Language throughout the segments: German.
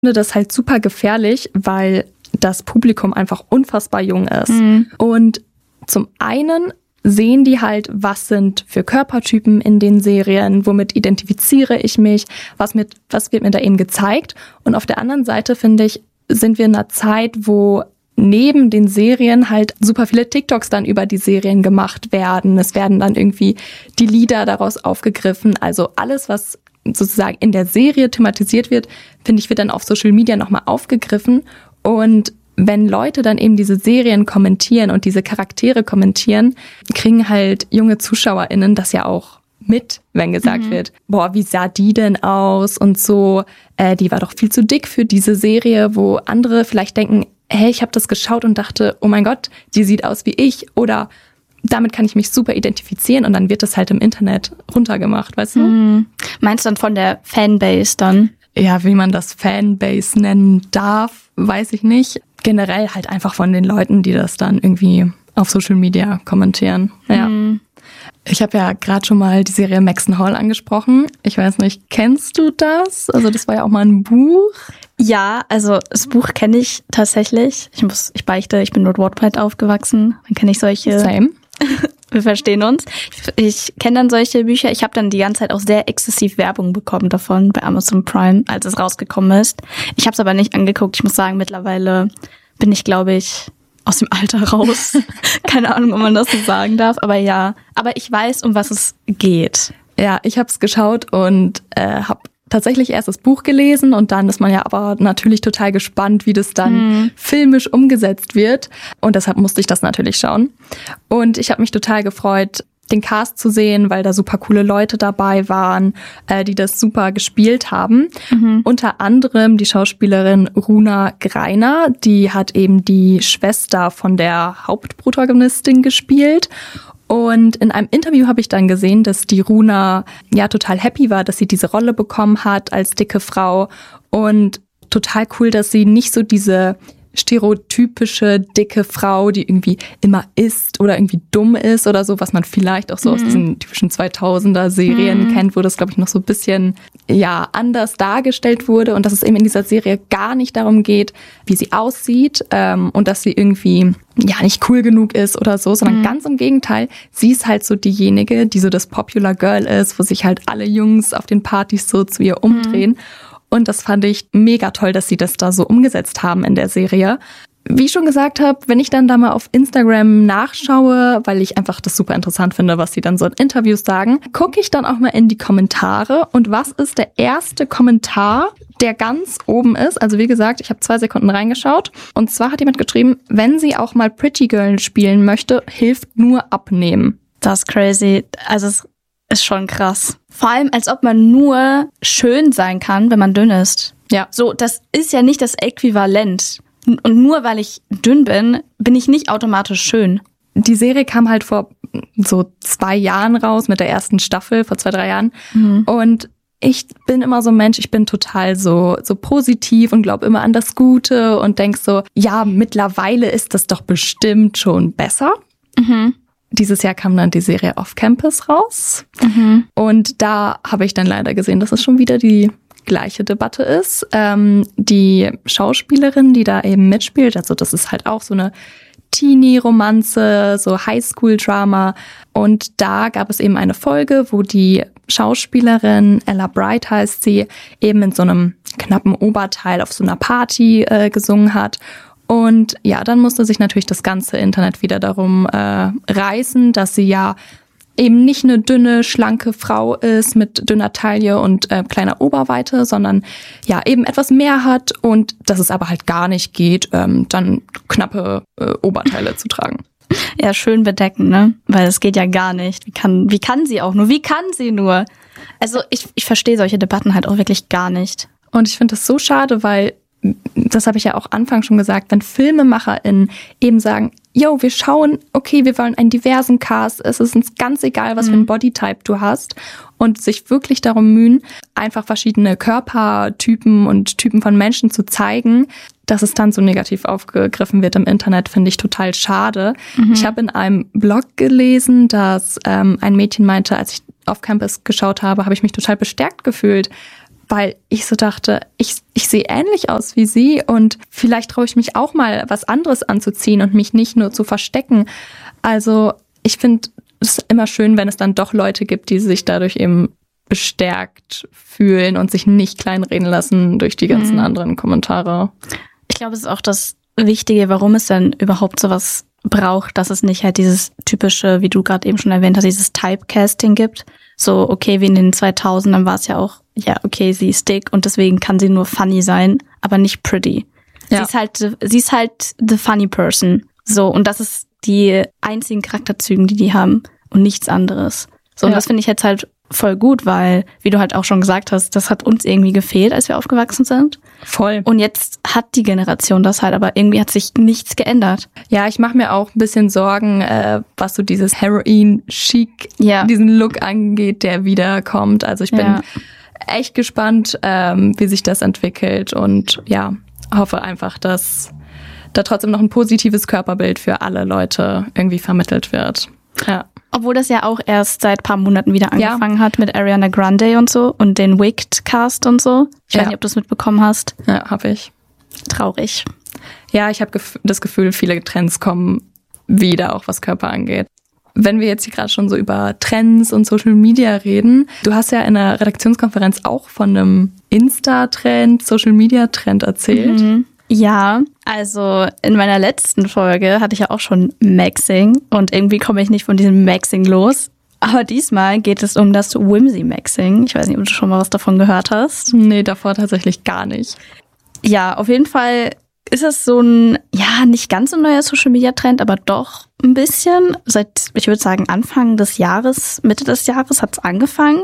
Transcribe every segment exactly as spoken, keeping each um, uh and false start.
finde das halt super gefährlich, weil das Publikum einfach unfassbar jung ist. Mhm. Und zum einen sehen die halt, was sind für Körpertypen in den Serien, womit identifiziere ich mich, was, mit, was wird mir da eben gezeigt. Und auf der anderen Seite, finde ich, sind wir in einer Zeit, wo neben den Serien halt super viele TikToks dann über die Serien gemacht werden. Es werden dann irgendwie die Lieder daraus aufgegriffen. Also alles, was sozusagen in der Serie thematisiert wird, finde ich, wird dann auf Social Media nochmal aufgegriffen. Und wenn Leute dann eben diese Serien kommentieren und diese Charaktere kommentieren, kriegen halt junge ZuschauerInnen das ja auch mit, wenn gesagt mhm. wird, boah, wie sah die denn aus und so, äh, die war doch viel zu dick für diese Serie, wo andere vielleicht denken, hey, ich habe das geschaut und dachte, oh mein Gott, die sieht aus wie ich oder damit kann ich mich super identifizieren und dann wird das halt im Internet runtergemacht, weißt du? Mhm. Meinst du dann von der Fanbase dann? Ja, wie man das Fanbase nennen darf, weiß ich nicht. Generell halt einfach von den Leuten, die das dann irgendwie auf Social Media kommentieren. Ja. Mhm. Ich habe ja gerade schon mal die Serie Maxon Hall angesprochen. Ich weiß nicht, kennst du das? Also das war ja auch mal ein Buch. Ja, also das Buch kenne ich tatsächlich. Ich muss, ich beichte, ich bin mit Wattpad aufgewachsen. Dann kenne ich solche. Same. Wir verstehen uns. Ich kenne dann solche Bücher. Ich habe dann die ganze Zeit auch sehr exzessiv Werbung bekommen davon bei Amazon Prime, als es rausgekommen ist. Ich habe es aber nicht angeguckt. Ich muss sagen, mittlerweile bin ich, glaube ich, aus dem Alter raus. Keine Ahnung, ob man das so sagen darf. Aber ja, aber ich weiß, um was es geht. Ja, ich habe es geschaut und äh, habe tatsächlich erst das Buch gelesen und dann ist man ja aber natürlich total gespannt, wie das dann mhm. filmisch umgesetzt wird. Und deshalb musste ich das natürlich schauen. Und ich habe mich total gefreut, den Cast zu sehen, weil da super coole Leute dabei waren, äh, die das super gespielt haben. Mhm. Unter anderem die Schauspielerin Runa Greiner, die hat eben die Schwester von der Hauptprotagonistin gespielt. Und in einem Interview habe ich dann gesehen, dass die Runa ja total happy war, dass sie diese Rolle bekommen hat als dicke Frau. Und total cool, dass sie nicht so diese stereotypische dicke Frau, die irgendwie immer isst oder irgendwie dumm ist oder so, was man vielleicht auch so mhm. aus diesen typischen zweitausender-Serien mhm. kennt, wo das, glaube ich, noch so ein bisschen ja anders dargestellt wurde und dass es eben in dieser Serie gar nicht darum geht, wie sie aussieht ähm, und dass sie irgendwie ja nicht cool genug ist oder so, sondern mhm. ganz im Gegenteil, sie ist halt so diejenige, die so das Popular Girl ist, wo sich halt alle Jungs auf den Partys so zu ihr umdrehen. Mhm. Und das fand ich mega toll, dass sie das da so umgesetzt haben in der Serie. Wie ich schon gesagt habe, wenn ich dann da mal auf Instagram nachschaue, weil ich einfach das super interessant finde, was sie dann so in Interviews sagen, gucke ich dann auch mal in die Kommentare. Und was ist der erste Kommentar, der ganz oben ist? Also wie gesagt, ich habe zwei Sekunden reingeschaut. Und zwar hat jemand geschrieben, wenn sie auch mal Pretty Girl spielen möchte, hilft nur abnehmen. Das ist crazy. Also es ist schon krass. Vor allem, als ob man nur schön sein kann, wenn man dünn ist. Ja. So, das ist ja nicht das Äquivalent. Und nur weil ich dünn bin, bin ich nicht automatisch schön. Die Serie kam halt vor so zwei Jahren raus mit der ersten Staffel, vor zwei, drei Jahren. Mhm. Und ich bin immer so ein Mensch, ich bin total so so positiv und glaube immer an das Gute und denk so, ja, mittlerweile ist das doch bestimmt schon besser. Mhm. Dieses Jahr kam dann die Serie Off Campus raus. Mhm. Und da habe ich dann leider gesehen, dass es schon wieder die gleiche Debatte ist. Ähm, die Schauspielerin, die da eben mitspielt, also das ist halt auch so eine Teenie-Romanze, so Highschool-Drama. Und da gab es eben eine Folge, wo die Schauspielerin, Ella Bright heißt sie, eben in so einem knappen Oberteil auf so einer Party äh, gesungen hat. Und ja, dann musste sich natürlich das ganze Internet wieder darum äh, reißen, dass sie ja eben nicht eine dünne, schlanke Frau ist mit dünner Taille und äh, kleiner Oberweite, sondern ja eben etwas mehr hat und dass es aber halt gar nicht geht, ähm, dann knappe äh, Oberteile zu tragen. Ja, schön bedecken, ne? Weil es geht ja gar nicht. Wie kann, wie kann sie auch nur? Wie kann sie nur? Also ich, ich verstehe solche Debatten halt auch wirklich gar nicht. Und ich finde das so schade, weil das habe ich ja auch Anfang schon gesagt, wenn FilmemacherInnen eben sagen, yo, wir schauen, okay, wir wollen einen diversen Cast, es ist uns ganz egal, was mhm. für ein Bodytype du hast und sich wirklich darum mühen, einfach verschiedene Körpertypen und Typen von Menschen zu zeigen, dass es dann so negativ aufgegriffen wird im Internet, finde ich total schade. Mhm. Ich habe in einem Blog gelesen, dass ähm, ein Mädchen meinte, als ich auf Campus geschaut habe, habe ich mich total bestärkt gefühlt, weil ich so dachte, ich, ich sehe ähnlich aus wie sie und vielleicht traue ich mich auch mal was anderes anzuziehen und mich nicht nur zu verstecken. Also ich finde es immer schön, wenn es dann doch Leute gibt, die sich dadurch eben bestärkt fühlen und sich nicht kleinreden lassen durch die ganzen mhm. anderen Kommentare. Ich glaube, es ist auch das Wichtige, warum es dann überhaupt sowas braucht, dass es nicht halt dieses typische, wie du gerade eben schon erwähnt hast, dieses Typecasting gibt. So, okay, wie in den zweitausendern war es ja auch, ja, okay, sie ist dick und deswegen kann sie nur funny sein, aber nicht pretty. Ja. Sie ist halt, sie ist halt the funny person. So, und das ist die einzigen Charakterzügen, die die haben und nichts anderes. So, und ja. das finde ich jetzt halt voll gut, weil, wie du halt auch schon gesagt hast, das hat uns irgendwie gefehlt, als wir aufgewachsen sind. Voll. Und jetzt hat die Generation das halt, aber irgendwie hat sich nichts geändert. Ja, ich mache mir auch ein bisschen Sorgen, äh, was so dieses Heroin-Chic, ja. diesen Look angeht, der wiederkommt. Also ich bin ja. echt gespannt, ähm, wie sich das entwickelt und ja, hoffe einfach, dass da trotzdem noch ein positives Körperbild für alle Leute irgendwie vermittelt wird. Ja. Obwohl das ja auch erst seit ein paar Monaten wieder angefangen ja. hat mit Ariana Grande und so und den Wicked-Cast und so. Ich ja. weiß nicht, ob du es mitbekommen hast. Ja, habe ich. Traurig. Ja, ich habe gef- das Gefühl, viele Trends kommen wieder, auch was Körper angeht. Wenn wir jetzt hier gerade schon so über Trends und Social Media reden, du hast ja in der Redaktionskonferenz auch von einem Insta-Trend, Social-Media-Trend erzählt. Mhm. Ja, also in meiner letzten Folge hatte ich ja auch schon Maxing und irgendwie komme ich nicht von diesem Maxing los. Aber diesmal geht es um das Whimsy Maxing. Ich weiß nicht, ob du schon mal was davon gehört hast. Nee, davor tatsächlich gar nicht. Ja, auf jeden Fall ist es so ein, ja, nicht ganz so ein neuer Social-Media-Trend, aber doch ein bisschen. Seit, ich würde sagen, Anfang des Jahres, Mitte des Jahres hat es angefangen.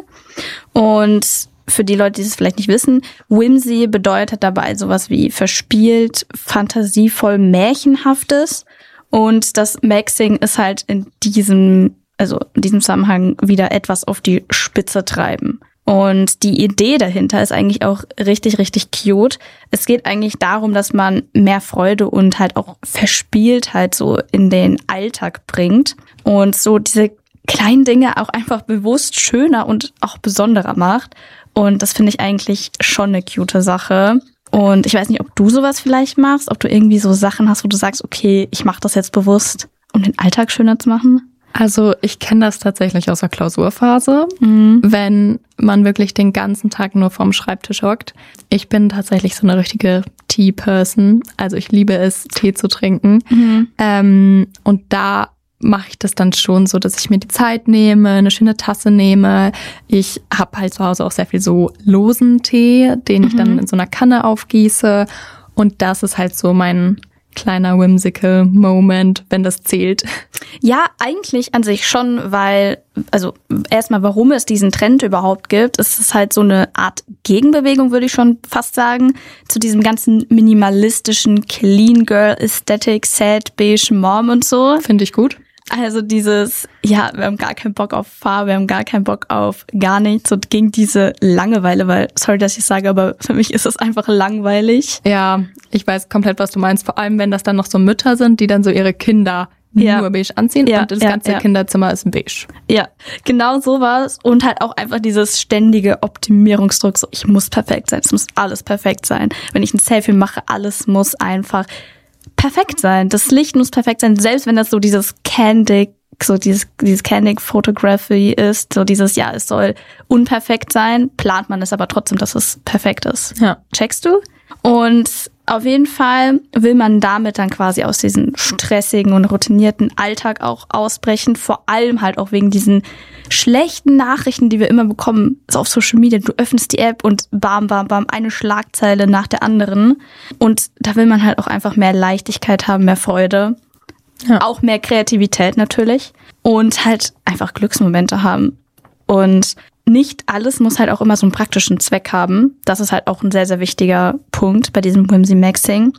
Und für die Leute, die es vielleicht nicht wissen, Whimsy bedeutet dabei sowas wie verspielt, fantasievoll, märchenhaftes. Und das Maxing ist halt in diesem, also in diesem Zusammenhang wieder etwas auf die Spitze treiben. Und die Idee dahinter ist eigentlich auch richtig, richtig cute. Es geht eigentlich darum, dass man mehr Freude und halt auch Verspieltheit so in den Alltag bringt und so diese kleinen Dinge auch einfach bewusst schöner und auch besonderer macht. Und das finde ich eigentlich schon eine cute Sache. Und ich weiß nicht, ob du sowas vielleicht machst, ob du irgendwie so Sachen hast, wo du sagst, okay, ich mache das jetzt bewusst, um den Alltag schöner zu machen. Also ich kenne das tatsächlich aus der Klausurphase, mhm. wenn man wirklich den ganzen Tag nur vorm Schreibtisch hockt. Ich bin tatsächlich so eine richtige Tea-Person. Also ich liebe es, Tee zu trinken. Mhm. Ähm, und da mache ich das dann schon so, dass ich mir die Zeit nehme, eine schöne Tasse nehme. Ich habe halt zu Hause auch sehr viel so losen Tee, den ich mhm. dann in so einer Kanne aufgieße. Und das ist halt so mein kleiner whimsical Moment, wenn das zählt. Ja, eigentlich an sich schon, weil, also erstmal, warum es diesen Trend überhaupt gibt, ist es halt so eine Art Gegenbewegung, würde ich schon fast sagen, zu diesem ganzen minimalistischen Clean Girl Aesthetic, Sad, Beige, Mom und so. Finde ich gut. Also dieses, ja, wir haben gar keinen Bock auf Farbe, wir haben gar keinen Bock auf gar nichts und gegen diese Langeweile, weil, sorry, dass ich sage, aber für mich ist es einfach langweilig. Ja, ich weiß komplett, was du meinst. Vor allem, wenn das dann noch so Mütter sind, die dann so ihre Kinder ja. nur beige anziehen ja, und das ja, ganze ja. Kinderzimmer ist beige. Ja, genau sowas und halt auch einfach dieses ständige Optimierungsdruck, so ich muss perfekt sein, es muss alles perfekt sein. Wenn ich ein Selfie mache, alles muss einfach perfekt sein. Das Licht muss perfekt sein, selbst wenn das so dieses Candid, so dieses dieses Candid Photography ist, so dieses, ja, es soll unperfekt sein, plant man es aber trotzdem, dass es perfekt ist. Ja. Checkst du? Und auf jeden Fall will man damit dann quasi aus diesem stressigen und routinierten Alltag auch ausbrechen, vor allem halt auch wegen diesen schlechten Nachrichten, die wir immer bekommen, so auf Social Media. Du öffnest die App und bam, bam, bam, eine Schlagzeile nach der anderen. Und da will man halt auch einfach mehr Leichtigkeit haben, mehr Freude, ja. auch mehr Kreativität natürlich und halt einfach Glücksmomente haben. Und nicht alles muss halt auch immer so einen praktischen Zweck haben. Das ist halt auch ein sehr, sehr wichtiger Punkt bei diesem Whimsy Maxing.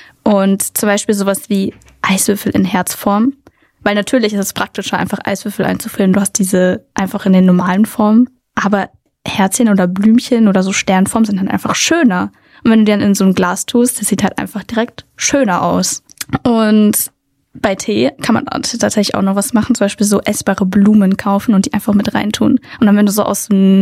Und zum Beispiel sowas wie Eiswürfel in Herzform. Weil natürlich ist es praktischer, einfach Eiswürfel einzufüllen. Du hast diese einfach in den normalen Formen. Aber Herzchen oder Blümchen oder so Sternformen sind dann einfach schöner. Und wenn du die dann in so ein Glas tust, das sieht halt einfach direkt schöner aus. Und bei Tee kann man tatsächlich auch noch was machen, zum Beispiel so essbare Blumen kaufen und die einfach mit reintun. Und dann, wenn du so aus dem,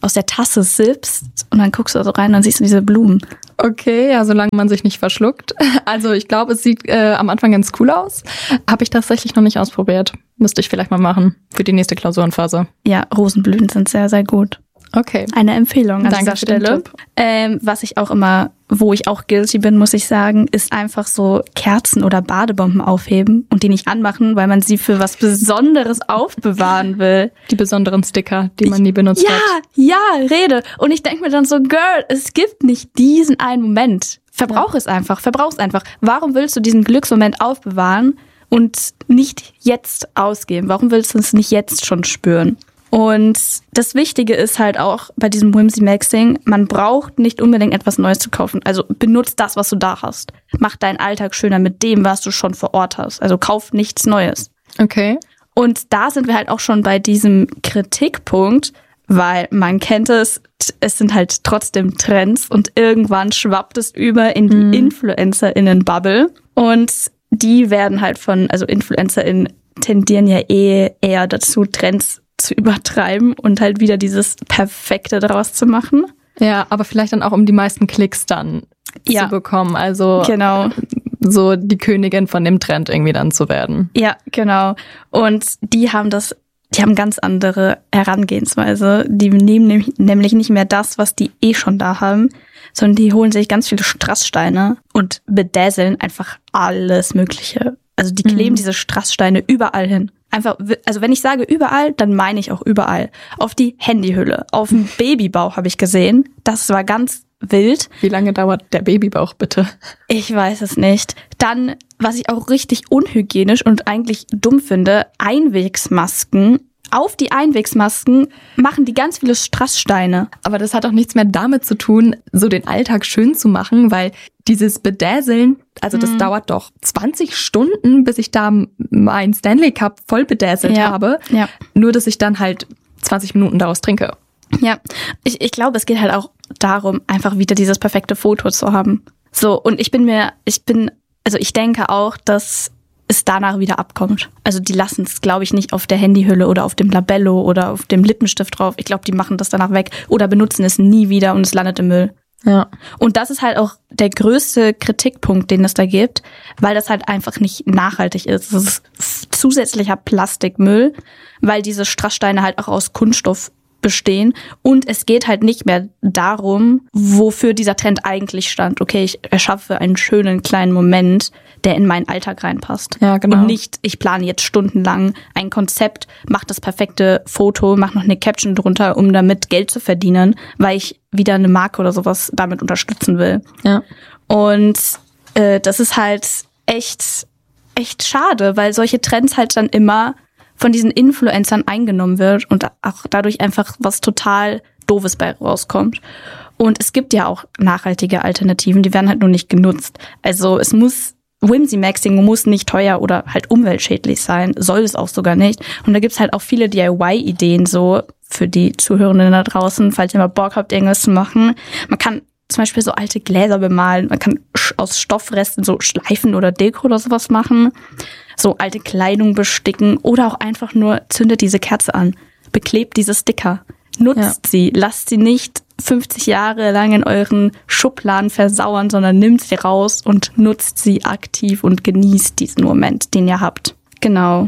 aus der Tasse sippst und dann guckst du da so rein und dann siehst du diese Blumen. Okay, ja, solange man sich nicht verschluckt. Also ich glaube, es sieht äh, am Anfang ganz cool aus. Habe ich tatsächlich noch nicht ausprobiert. Müsste ich vielleicht mal machen für die nächste Klausurenphase. Ja, Rosenblüten sind sehr, sehr gut. Okay. Eine Empfehlung an Danke dieser für den Stelle. Tipp. Ähm, was ich auch immer, wo ich auch guilty bin, muss ich sagen, ist einfach so Kerzen oder Badebomben aufheben und die nicht anmachen, weil man sie für was Besonderes aufbewahren will. Die besonderen Sticker, die man nie benutzt ja, hat. Ja, rede. Und ich denke mir dann so, Girl, es gibt nicht diesen einen Moment. Verbrauch ja. es einfach, verbrauch es einfach. Warum willst du diesen Glücksmoment aufbewahren und nicht jetzt ausgeben? Warum willst du es nicht jetzt schon spüren? Und das Wichtige ist halt auch bei diesem Whimsy-Maxing, man braucht nicht unbedingt etwas Neues zu kaufen. Also benutzt das, was du da hast. Mach deinen Alltag schöner mit dem, was du schon vor Ort hast. Also kauf nichts Neues. Okay. Und da sind wir halt auch schon bei diesem Kritikpunkt, weil man kennt es, es sind halt trotzdem Trends und irgendwann schwappt es über in die mhm. InfluencerInnen-Bubble. Und die werden halt von, also InfluencerInnen tendieren ja eh eher dazu, Trends zu übertreiben und halt wieder dieses Perfekte daraus zu machen. Ja, aber vielleicht dann auch, um die meisten Klicks dann ja. zu bekommen. Also genau. so die Königin von dem Trend irgendwie dann zu werden. Ja, genau. Und die haben das, die haben ganz andere Herangehensweise. Die nehmen nämlich nicht mehr das, was die eh schon da haben, sondern die holen sich ganz viele Strasssteine und bedazzlen einfach alles Mögliche. Also die kleben mhm. diese Strasssteine überall hin. Einfach, also wenn ich sage überall, dann meine ich auch überall. Auf die Handyhülle, auf dem Babybauch habe ich gesehen. Das war ganz wild. Wie lange dauert der Babybauch bitte? Ich weiß es nicht. Dann, was ich auch richtig unhygienisch und eigentlich dumm finde, Einwegsmasken. Auf die Einwegsmasken machen die ganz viele Strasssteine. Aber das hat auch nichts mehr damit zu tun, so den Alltag schön zu machen, weil dieses Bedazzlen, also das mm. dauert doch zwanzig Stunden, bis ich da meinen Stanley Cup voll bedazzelt ja. habe. Ja. Nur, dass ich dann halt zwanzig Minuten daraus trinke. Ja, ich, ich glaube, es geht halt auch darum, einfach wieder dieses perfekte Foto zu haben. So, und ich bin mir, ich bin, also ich denke auch, dass es danach wieder abkommt. Also die lassen es, glaube ich, nicht auf der Handyhülle oder auf dem Labello oder auf dem Lippenstift drauf. Ich glaube, die machen das danach weg oder benutzen es nie wieder und es landet im Müll. Ja. Und das ist halt auch der größte Kritikpunkt, den es da gibt, weil das halt einfach nicht nachhaltig ist. Das ist zusätzlicher Plastikmüll, weil diese Strasssteine halt auch aus Kunststoff bestehen. Und es geht halt nicht mehr darum, wofür dieser Trend eigentlich stand. Okay, ich erschaffe einen schönen kleinen Moment, der in meinen Alltag reinpasst. Ja, genau. Und nicht, ich plane jetzt stundenlang ein Konzept, mache das perfekte Foto, mache noch eine Caption drunter, um damit Geld zu verdienen, weil ich wieder eine Marke oder sowas damit unterstützen will. Ja. Und äh, das ist halt echt, echt schade, weil solche Trends halt dann immer von diesen Influencern eingenommen wird und auch dadurch einfach was total Doofes bei rauskommt. Und es gibt ja auch nachhaltige Alternativen, die werden halt nur nicht genutzt. Also es muss, Whimsy-Maxing muss nicht teuer oder halt umweltschädlich sein, soll es auch sogar nicht. Und da gibt's halt auch viele D I Y-Ideen so für die Zuhörenden da draußen, falls ihr mal Bock habt, irgendwas zu machen. Man kann zum Beispiel so alte Gläser bemalen, man kann aus Stoffresten so Schleifen oder Deko oder sowas machen, so alte Kleidung besticken oder auch einfach nur zündet diese Kerze an, beklebt diese Sticker, nutzt ja. sie, lasst sie nicht fünfzig Jahre lang in euren Schubladen versauern, sondern nimmt sie raus und nutzt sie aktiv und genießt diesen Moment, den ihr habt. Genau.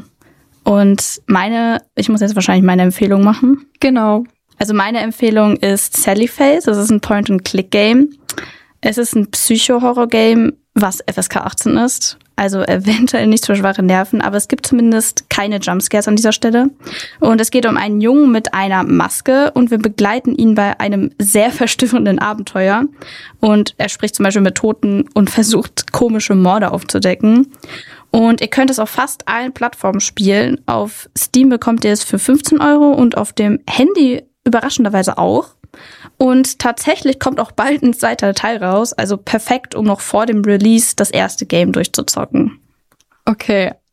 Und meine, ich muss jetzt wahrscheinlich meine Empfehlung machen. Genau. Also meine Empfehlung ist Sallyface. Das ist ein Point-and-Click-Game. Es ist ein Psycho-Horror-Game, was F S K achtzehn ist. Also eventuell nicht für schwache Nerven, aber es gibt zumindest keine Jumpscares an dieser Stelle. Und es geht um einen Jungen mit einer Maske und wir begleiten ihn bei einem sehr verstörenden Abenteuer. Und er spricht zum Beispiel mit Toten und versucht, komische Morde aufzudecken. Und ihr könnt es auf fast allen Plattformen spielen. Auf Steam bekommt ihr es für fünfzehn Euro und auf dem Handy überraschenderweise auch. Und tatsächlich kommt auch bald ein zweiter Teil raus. Also perfekt, um noch vor dem Release das erste Game durchzuzocken. Okay,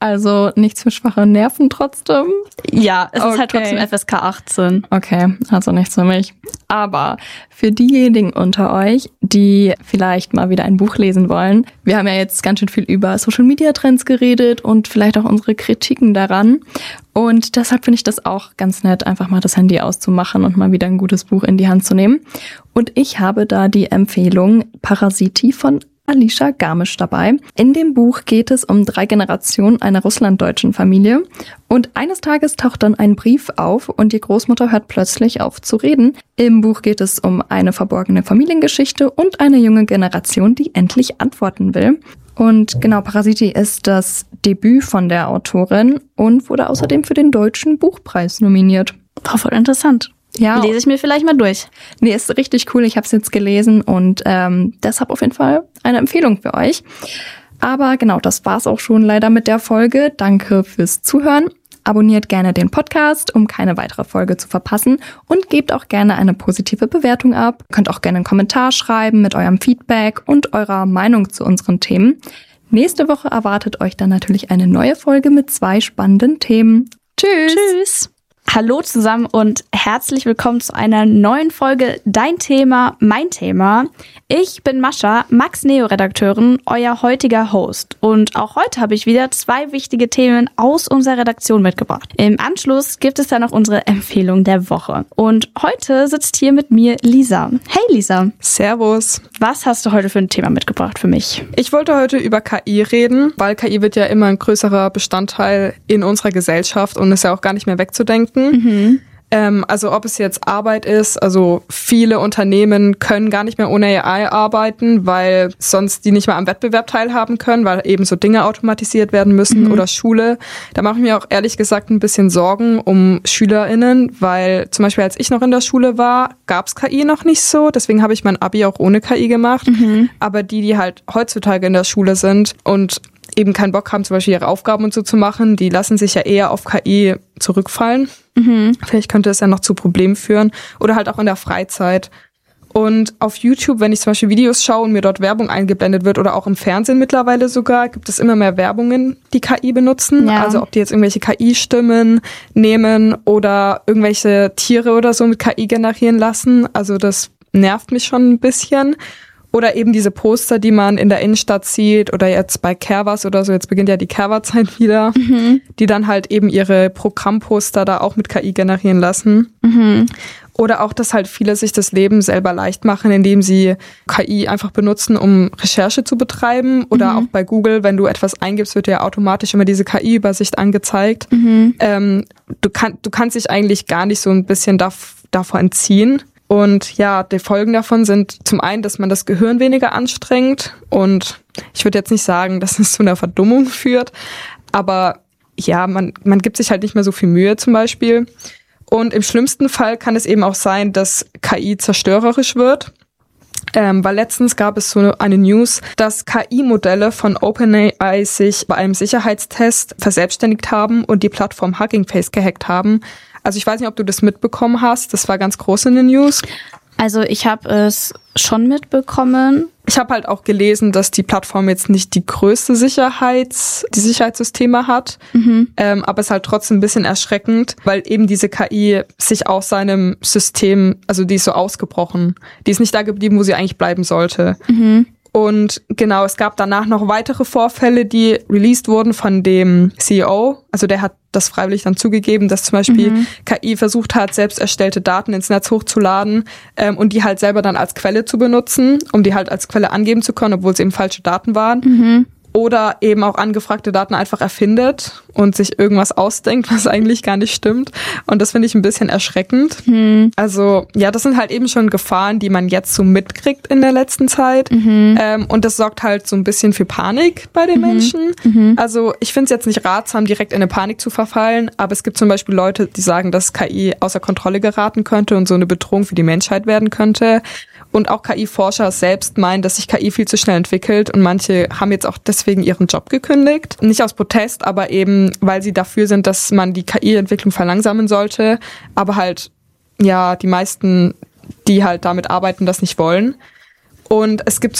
Also nichts für schwache Nerven trotzdem? Ja, es okay. ist halt trotzdem F S K achtzehn. Okay, also nichts für mich. Aber für diejenigen unter euch, die vielleicht mal wieder ein Buch lesen wollen, wir haben ja jetzt ganz schön viel über Social-Media-Trends geredet und vielleicht auch unsere Kritiken daran. Und deshalb finde ich das auch ganz nett, einfach mal das Handy auszumachen und mal wieder ein gutes Buch in die Hand zu nehmen. Und ich habe da die Empfehlung Parasiti von Alicia Garmisch dabei. In dem Buch geht es um drei Generationen einer russlanddeutschen Familie. Und eines Tages taucht dann ein Brief auf und die Großmutter hört plötzlich auf zu reden. Im Buch geht es um eine verborgene Familiengeschichte und eine junge Generation, die endlich antworten will. Und genau, Parasiti ist das Debüt von der Autorin und wurde außerdem für den Deutschen Buchpreis nominiert. War voll interessant. Ja. Lese ich mir vielleicht mal durch. Nee, ist richtig cool. Ich habe es jetzt gelesen und ähm, deshalb auf jeden Fall eine Empfehlung für euch. Aber genau, das war's auch schon leider mit der Folge. Danke fürs Zuhören. Abonniert gerne den Podcast, um keine weitere Folge zu verpassen und gebt auch gerne eine positive Bewertung ab. Ihr könnt auch gerne einen Kommentar schreiben mit eurem Feedback und eurer Meinung zu unseren Themen. Nächste Woche erwartet euch dann natürlich eine neue Folge mit zwei spannenden Themen. Tschüss! Tschüss! Hallo zusammen und herzlich willkommen zu einer neuen Folge Dein Thema, mein Thema. Ich bin Mascha, Max-Neo-Redakteurin, euer heutiger Host. Und auch heute habe ich wieder zwei wichtige Themen aus unserer Redaktion mitgebracht. Im Anschluss gibt es dann noch unsere Empfehlung der Woche. Und heute sitzt hier mit mir Lisa. Hey Lisa. Servus. Was hast du heute für ein Thema mitgebracht für mich? Ich wollte heute über K I reden, weil K I wird ja immer ein größerer Bestandteil in unserer Gesellschaft und ist ja auch gar nicht mehr wegzudenken. Mhm. Ähm, also ob es jetzt Arbeit ist, also viele Unternehmen können gar nicht mehr ohne A I arbeiten, weil sonst die nicht mehr am Wettbewerb teilhaben können, weil eben so Dinge automatisiert werden müssen mhm. oder Schule. Da mache ich mir auch ehrlich gesagt ein bisschen Sorgen um SchülerInnen, weil zum Beispiel als ich noch in der Schule war, gab es K I noch nicht so, deswegen habe ich mein Abi auch ohne K I gemacht. Mhm. Aber die, die halt heutzutage in der Schule sind und eben keinen Bock haben, zum Beispiel ihre Aufgaben und so zu machen, die lassen sich ja eher auf K I zurückfallen. Mhm. Vielleicht könnte es ja noch zu Problemen führen. Oder halt auch in der Freizeit. Und auf YouTube, wenn ich zum Beispiel Videos schaue und mir dort Werbung eingeblendet wird oder auch im Fernsehen mittlerweile sogar, gibt es immer mehr Werbungen, die K I benutzen. Ja. Also ob die jetzt irgendwelche K I-Stimmen nehmen oder irgendwelche Tiere oder so mit K I generieren lassen. Also das nervt mich schon ein bisschen. Oder eben diese Poster, die man in der Innenstadt sieht oder jetzt bei Canvas oder so, jetzt beginnt ja die Canvas-Zeit wieder, mhm. die dann halt eben ihre Programmposter da auch mit K I generieren lassen. Mhm. Oder auch, dass halt viele sich das Leben selber leicht machen, indem sie K I einfach benutzen, um Recherche zu betreiben. Oder mhm. auch bei Google, wenn du etwas eingibst, wird dir automatisch immer diese K I-Übersicht angezeigt. Mhm. Ähm, du, kann, du kannst dich eigentlich gar nicht so ein bisschen dav- davor entziehen. Und ja, die Folgen davon sind zum einen, dass man das Gehirn weniger anstrengt und ich würde jetzt nicht sagen, dass es zu einer Verdummung führt, aber ja, man, man gibt sich halt nicht mehr so viel Mühe zum Beispiel. Und im schlimmsten Fall kann es eben auch sein, dass K I zerstörerisch wird. Ähm, weil letztens gab es so eine News, dass K I-Modelle von OpenAI sich bei einem Sicherheitstest verselbstständigt haben und die Plattform Hugging Face gehackt haben. Also ich weiß nicht, ob du das mitbekommen hast. Das war ganz groß in den News. Also ich habe es schon mitbekommen. Ich habe halt auch gelesen, dass die Plattform jetzt nicht die größte Sicherheits, die Sicherheitssysteme hat. Mhm. Ähm, aber es ist halt trotzdem ein bisschen erschreckend, weil eben diese K I sich aus seinem System, also die ist so ausgebrochen. Die ist nicht da geblieben, wo sie eigentlich bleiben sollte. Mhm. Und genau, es gab danach noch weitere Vorfälle, die released wurden von dem C E O. Also der hat das freiwillig dann zugegeben, dass zum Beispiel mhm. K I versucht hat, selbst erstellte Daten ins Netz hochzuladen ähm, und die halt selber dann als Quelle zu benutzen, um die halt als Quelle angeben zu können, obwohl es eben falsche Daten waren. Mhm. Oder eben auch angefragte Daten einfach erfindet und sich irgendwas ausdenkt, was eigentlich gar nicht stimmt. Und das finde ich ein bisschen erschreckend. Hm. Also ja, das sind halt eben schon Gefahren, die man jetzt so mitkriegt in der letzten Zeit. Mhm. Ähm, und das sorgt halt so ein bisschen für Panik bei den mhm. Menschen. Mhm. Also ich finde es jetzt nicht ratsam, direkt in eine Panik zu verfallen. Aber es gibt zum Beispiel Leute, die sagen, dass K I außer Kontrolle geraten könnte und so eine Bedrohung für die Menschheit werden könnte. Und auch K I-Forscher selbst meinen, dass sich K I viel zu schnell entwickelt und manche haben jetzt auch deswegen ihren Job gekündigt. Nicht aus Protest, aber eben, weil sie dafür sind, dass man die K I-Entwicklung verlangsamen sollte. Aber halt, ja, die meisten, die halt damit arbeiten, das nicht wollen. Und es gibt so eine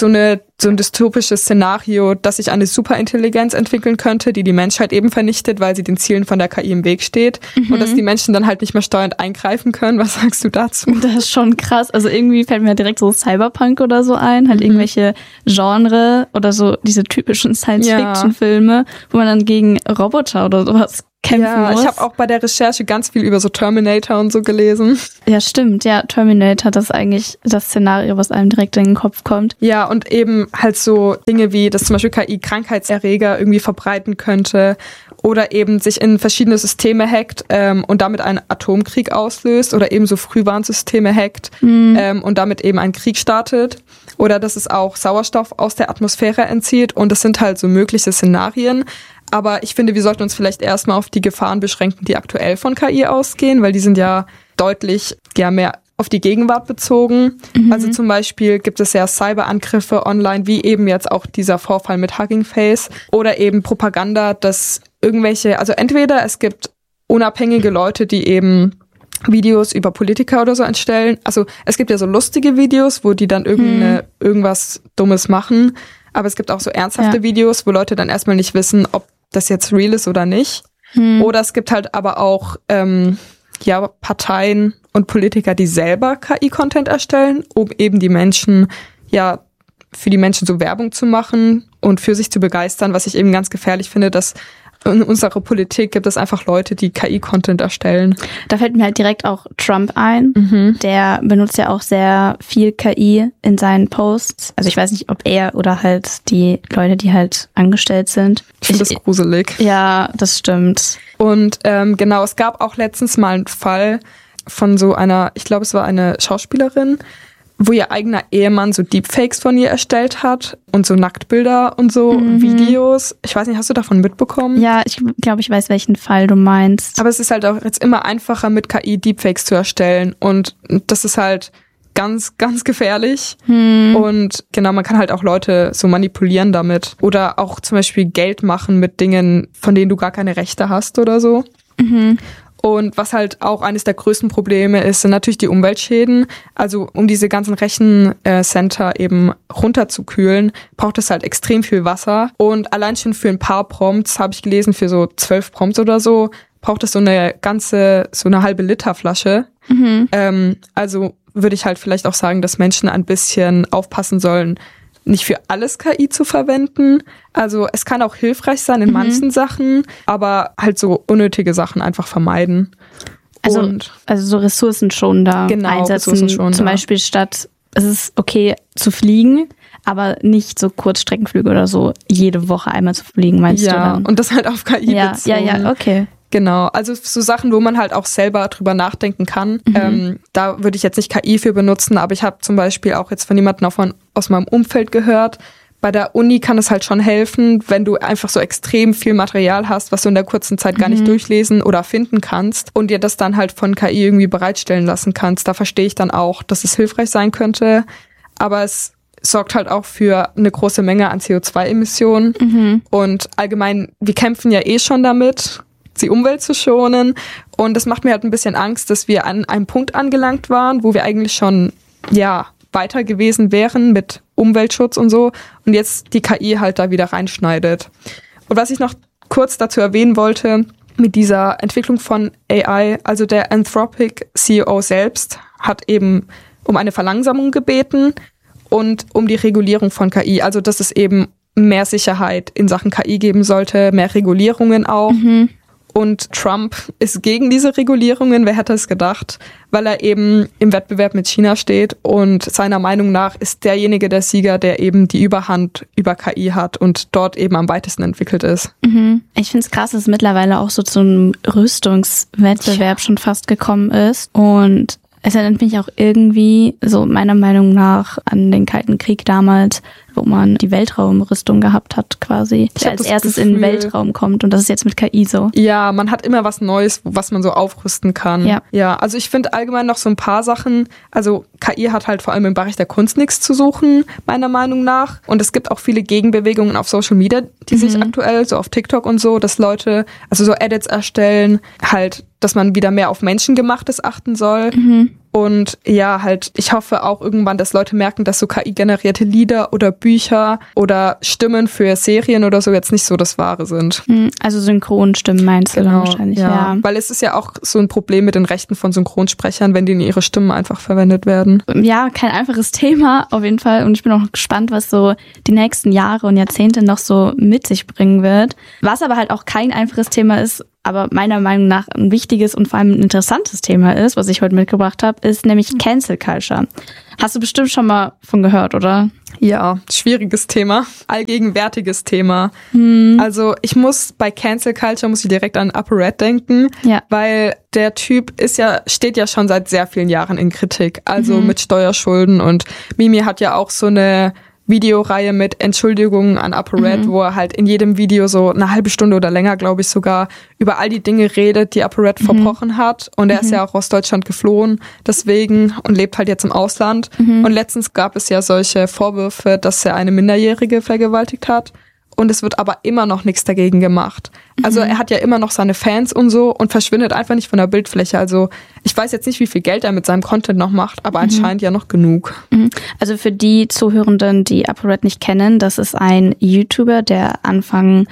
so ein dystopisches Szenario, dass sich eine Superintelligenz entwickeln könnte, die die Menschheit eben vernichtet, weil sie den Zielen von der K I im Weg steht. Mhm. Und dass die Menschen dann halt nicht mehr steuernd eingreifen können. Was sagst du dazu? Das ist schon krass. Also irgendwie fällt mir direkt so Cyberpunk oder so ein. Halt mhm. irgendwelche Genre oder so diese typischen Science-Fiction-Filme, ja. wo man dann gegen Roboter oder sowas kämpfen ja, muss. Ich habe auch bei der Recherche ganz viel über so Terminator und so gelesen. Ja, stimmt. Ja, Terminator, das ist eigentlich das Szenario, was einem direkt in den Kopf kommt. Ja, und eben halt so Dinge wie, dass zum Beispiel K I Krankheitserreger irgendwie verbreiten könnte oder eben sich in verschiedene Systeme hackt ähm, und damit einen Atomkrieg auslöst oder eben so Frühwarnsysteme hackt mhm. ähm, und damit eben einen Krieg startet. Oder dass es auch Sauerstoff aus der Atmosphäre entzieht. Und das sind halt so mögliche Szenarien. Aber ich finde, wir sollten uns vielleicht erstmal auf die Gefahren beschränken, die aktuell von K I ausgehen, weil die sind ja deutlich ja mehr auf die Gegenwart bezogen. Mhm. Also zum Beispiel gibt es ja Cyberangriffe online, wie eben jetzt auch dieser Vorfall mit Hugging Face oder eben Propaganda, dass irgendwelche, also entweder es gibt unabhängige Leute, die eben Videos über Politiker oder so entstellen. Also es gibt ja so lustige Videos, wo die dann irgendeine, mhm. irgendwas Dummes machen. Aber es gibt auch so ernsthafte ja. Videos, wo Leute dann erstmal nicht wissen, ob das jetzt real ist oder nicht. Hm. Oder es gibt halt aber auch ähm, ja Parteien und Politiker, die selber K I-Content erstellen, um eben die Menschen, ja, für die Menschen so Werbung zu machen und für sich zu begeistern, was ich eben ganz gefährlich finde, dass in unserer Politik gibt es einfach Leute, die K I-Content erstellen. Da fällt mir halt direkt auch Trump ein. Mhm. Der benutzt ja auch sehr viel K I in seinen Posts. Also ich weiß nicht, ob er oder halt die Leute, die halt angestellt sind. Ich finde das gruselig. Ja, das stimmt. Und ähm, genau, es gab auch letztens mal einen Fall von so einer, ich glaube, es war eine Schauspielerin, wo ihr eigener Ehemann so Deepfakes von ihr erstellt hat und so Nacktbilder und so mhm. Videos. Ich weiß nicht, hast du davon mitbekommen? Ja, ich glaube, ich weiß, welchen Fall du meinst. Aber es ist halt auch jetzt immer einfacher, mit K I Deepfakes zu erstellen und das ist halt ganz, ganz gefährlich. Mhm. Und genau, man kann halt auch Leute so manipulieren damit oder auch zum Beispiel Geld machen mit Dingen, von denen du gar keine Rechte hast oder so. Mhm. Und was halt auch eines der größten Probleme ist, sind natürlich die Umweltschäden. Also um diese ganzen Rechencenter eben runterzukühlen, braucht es halt extrem viel Wasser. Und allein schon für ein paar Prompts, habe ich gelesen, für so zwölf Prompts oder so, braucht es so eine ganze, so eine halbe Liter Flasche. Mhm. Ähm, also würde ich halt vielleicht auch sagen, dass Menschen ein bisschen aufpassen sollen, nicht für alles K I zu verwenden. Also es kann auch hilfreich sein in mhm. manchen Sachen, aber halt so unnötige Sachen einfach vermeiden. Also, Und also so Ressourcen schon da genau, einsetzen. Ressourcen schon Zum da. Beispiel statt, es ist okay zu fliegen, aber nicht so Kurzstreckenflüge oder so jede Woche einmal zu fliegen, meinst ja, du dann? Ja, und das halt auf K I ja, bezogen. Ja, ja, okay. Genau, also so Sachen, wo man halt auch selber drüber nachdenken kann. Mhm. Ähm, da würde ich jetzt nicht K I für benutzen, aber ich habe zum Beispiel auch jetzt von jemandem auch von, aus meinem Umfeld gehört. Bei der Uni kann es halt schon helfen, wenn du einfach so extrem viel Material hast, was du in der kurzen Zeit gar nicht mhm. durchlesen oder finden kannst und dir das dann halt von K I irgendwie bereitstellen lassen kannst. Da verstehe ich dann auch, dass es hilfreich sein könnte, aber es sorgt halt auch für eine große Menge an C O zwei Emissionen mhm. und allgemein, wir kämpfen ja eh schon damit, die Umwelt zu schonen. Und das macht mir halt ein bisschen Angst, dass wir an einem Punkt angelangt waren, wo wir eigentlich schon ja weiter gewesen wären mit Umweltschutz und so. Und jetzt die K I halt da wieder reinschneidet. Und was ich noch kurz dazu erwähnen wollte, mit dieser Entwicklung von A I, also der Anthropic C E O selbst hat eben um eine Verlangsamung gebeten und um die Regulierung von K I. Also dass es eben mehr Sicherheit in Sachen K I geben sollte, mehr Regulierungen auch. Mhm. Und Trump ist gegen diese Regulierungen, wer hätte es gedacht, weil er eben im Wettbewerb mit China steht und seiner Meinung nach ist derjenige der Sieger, der eben die Überhand über K I hat und dort eben am weitesten entwickelt ist. Mhm. Ich finde es krass, dass es mittlerweile auch so zum Rüstungswettbewerb ja. schon fast gekommen ist und es erinnert mich auch irgendwie, so meiner Meinung nach, an den Kalten Krieg damals, wo man die Weltraumrüstung gehabt hat quasi, die als erstes Gefühl, in den Weltraum kommt und das ist jetzt mit K I so. Ja, man hat immer was Neues, was man so aufrüsten kann. Ja, ja, also ich finde allgemein noch so ein paar Sachen, also K I hat halt vor allem im Bereich der Kunst nichts zu suchen, meiner Meinung nach. Und es gibt auch viele Gegenbewegungen auf Social Media, die mhm. sich aktuell, so auf TikTok und so, dass Leute, also so Edits erstellen, halt, dass man wieder mehr auf Menschengemachtes achten soll. Mhm. Und ja, halt, ich hoffe auch irgendwann, dass Leute merken, dass so K I-generierte Lieder oder Bücher oder Stimmen für Serien oder so jetzt nicht so das Wahre sind. Also Synchronstimmen meinst du Genau, dann wahrscheinlich, ja. ja. Weil es ist ja auch so ein Problem mit den Rechten von Synchronsprechern, wenn die in ihre Stimmen einfach verwendet werden. Ja, kein einfaches Thema auf jeden Fall. Und ich bin auch gespannt, was so die nächsten Jahre und Jahrzehnte noch so mit sich bringen wird. Was aber halt auch kein einfaches Thema ist, aber meiner Meinung nach ein wichtiges und vor allem ein interessantes Thema ist, was ich heute mitgebracht habe, ist nämlich Cancel Culture. Hast du bestimmt schon mal von gehört, oder? Ja, schwieriges Thema, allgegenwärtiges Thema. Hm. Also ich muss bei Cancel Culture muss ich direkt an ApoRed denken, Ja. weil der Typ ist ja steht ja schon seit sehr vielen Jahren in Kritik, also Mhm. mit Steuerschulden, und Mimi hat ja auch so eine Videoreihe mit Entschuldigungen an ApoRed, Mhm. wo er halt in jedem Video so eine halbe Stunde oder länger, glaube ich sogar, über all die Dinge redet, die ApoRed Mhm. verbrochen hat. Und er ist ja auch aus Deutschland geflohen deswegen und lebt halt jetzt im Ausland. Mhm. Und letztens gab es ja solche Vorwürfe, dass er eine Minderjährige vergewaltigt hat. Und es wird aber immer noch nichts dagegen gemacht. Also er hat ja immer noch seine Fans und so und verschwindet einfach nicht von der Bildfläche. Also ich weiß jetzt nicht, wie viel Geld er mit seinem Content noch macht, aber anscheinend ja noch genug. Mhm. Also für die Zuhörenden, die ApoRed nicht kennen, das ist ein YouTuber, der Anfang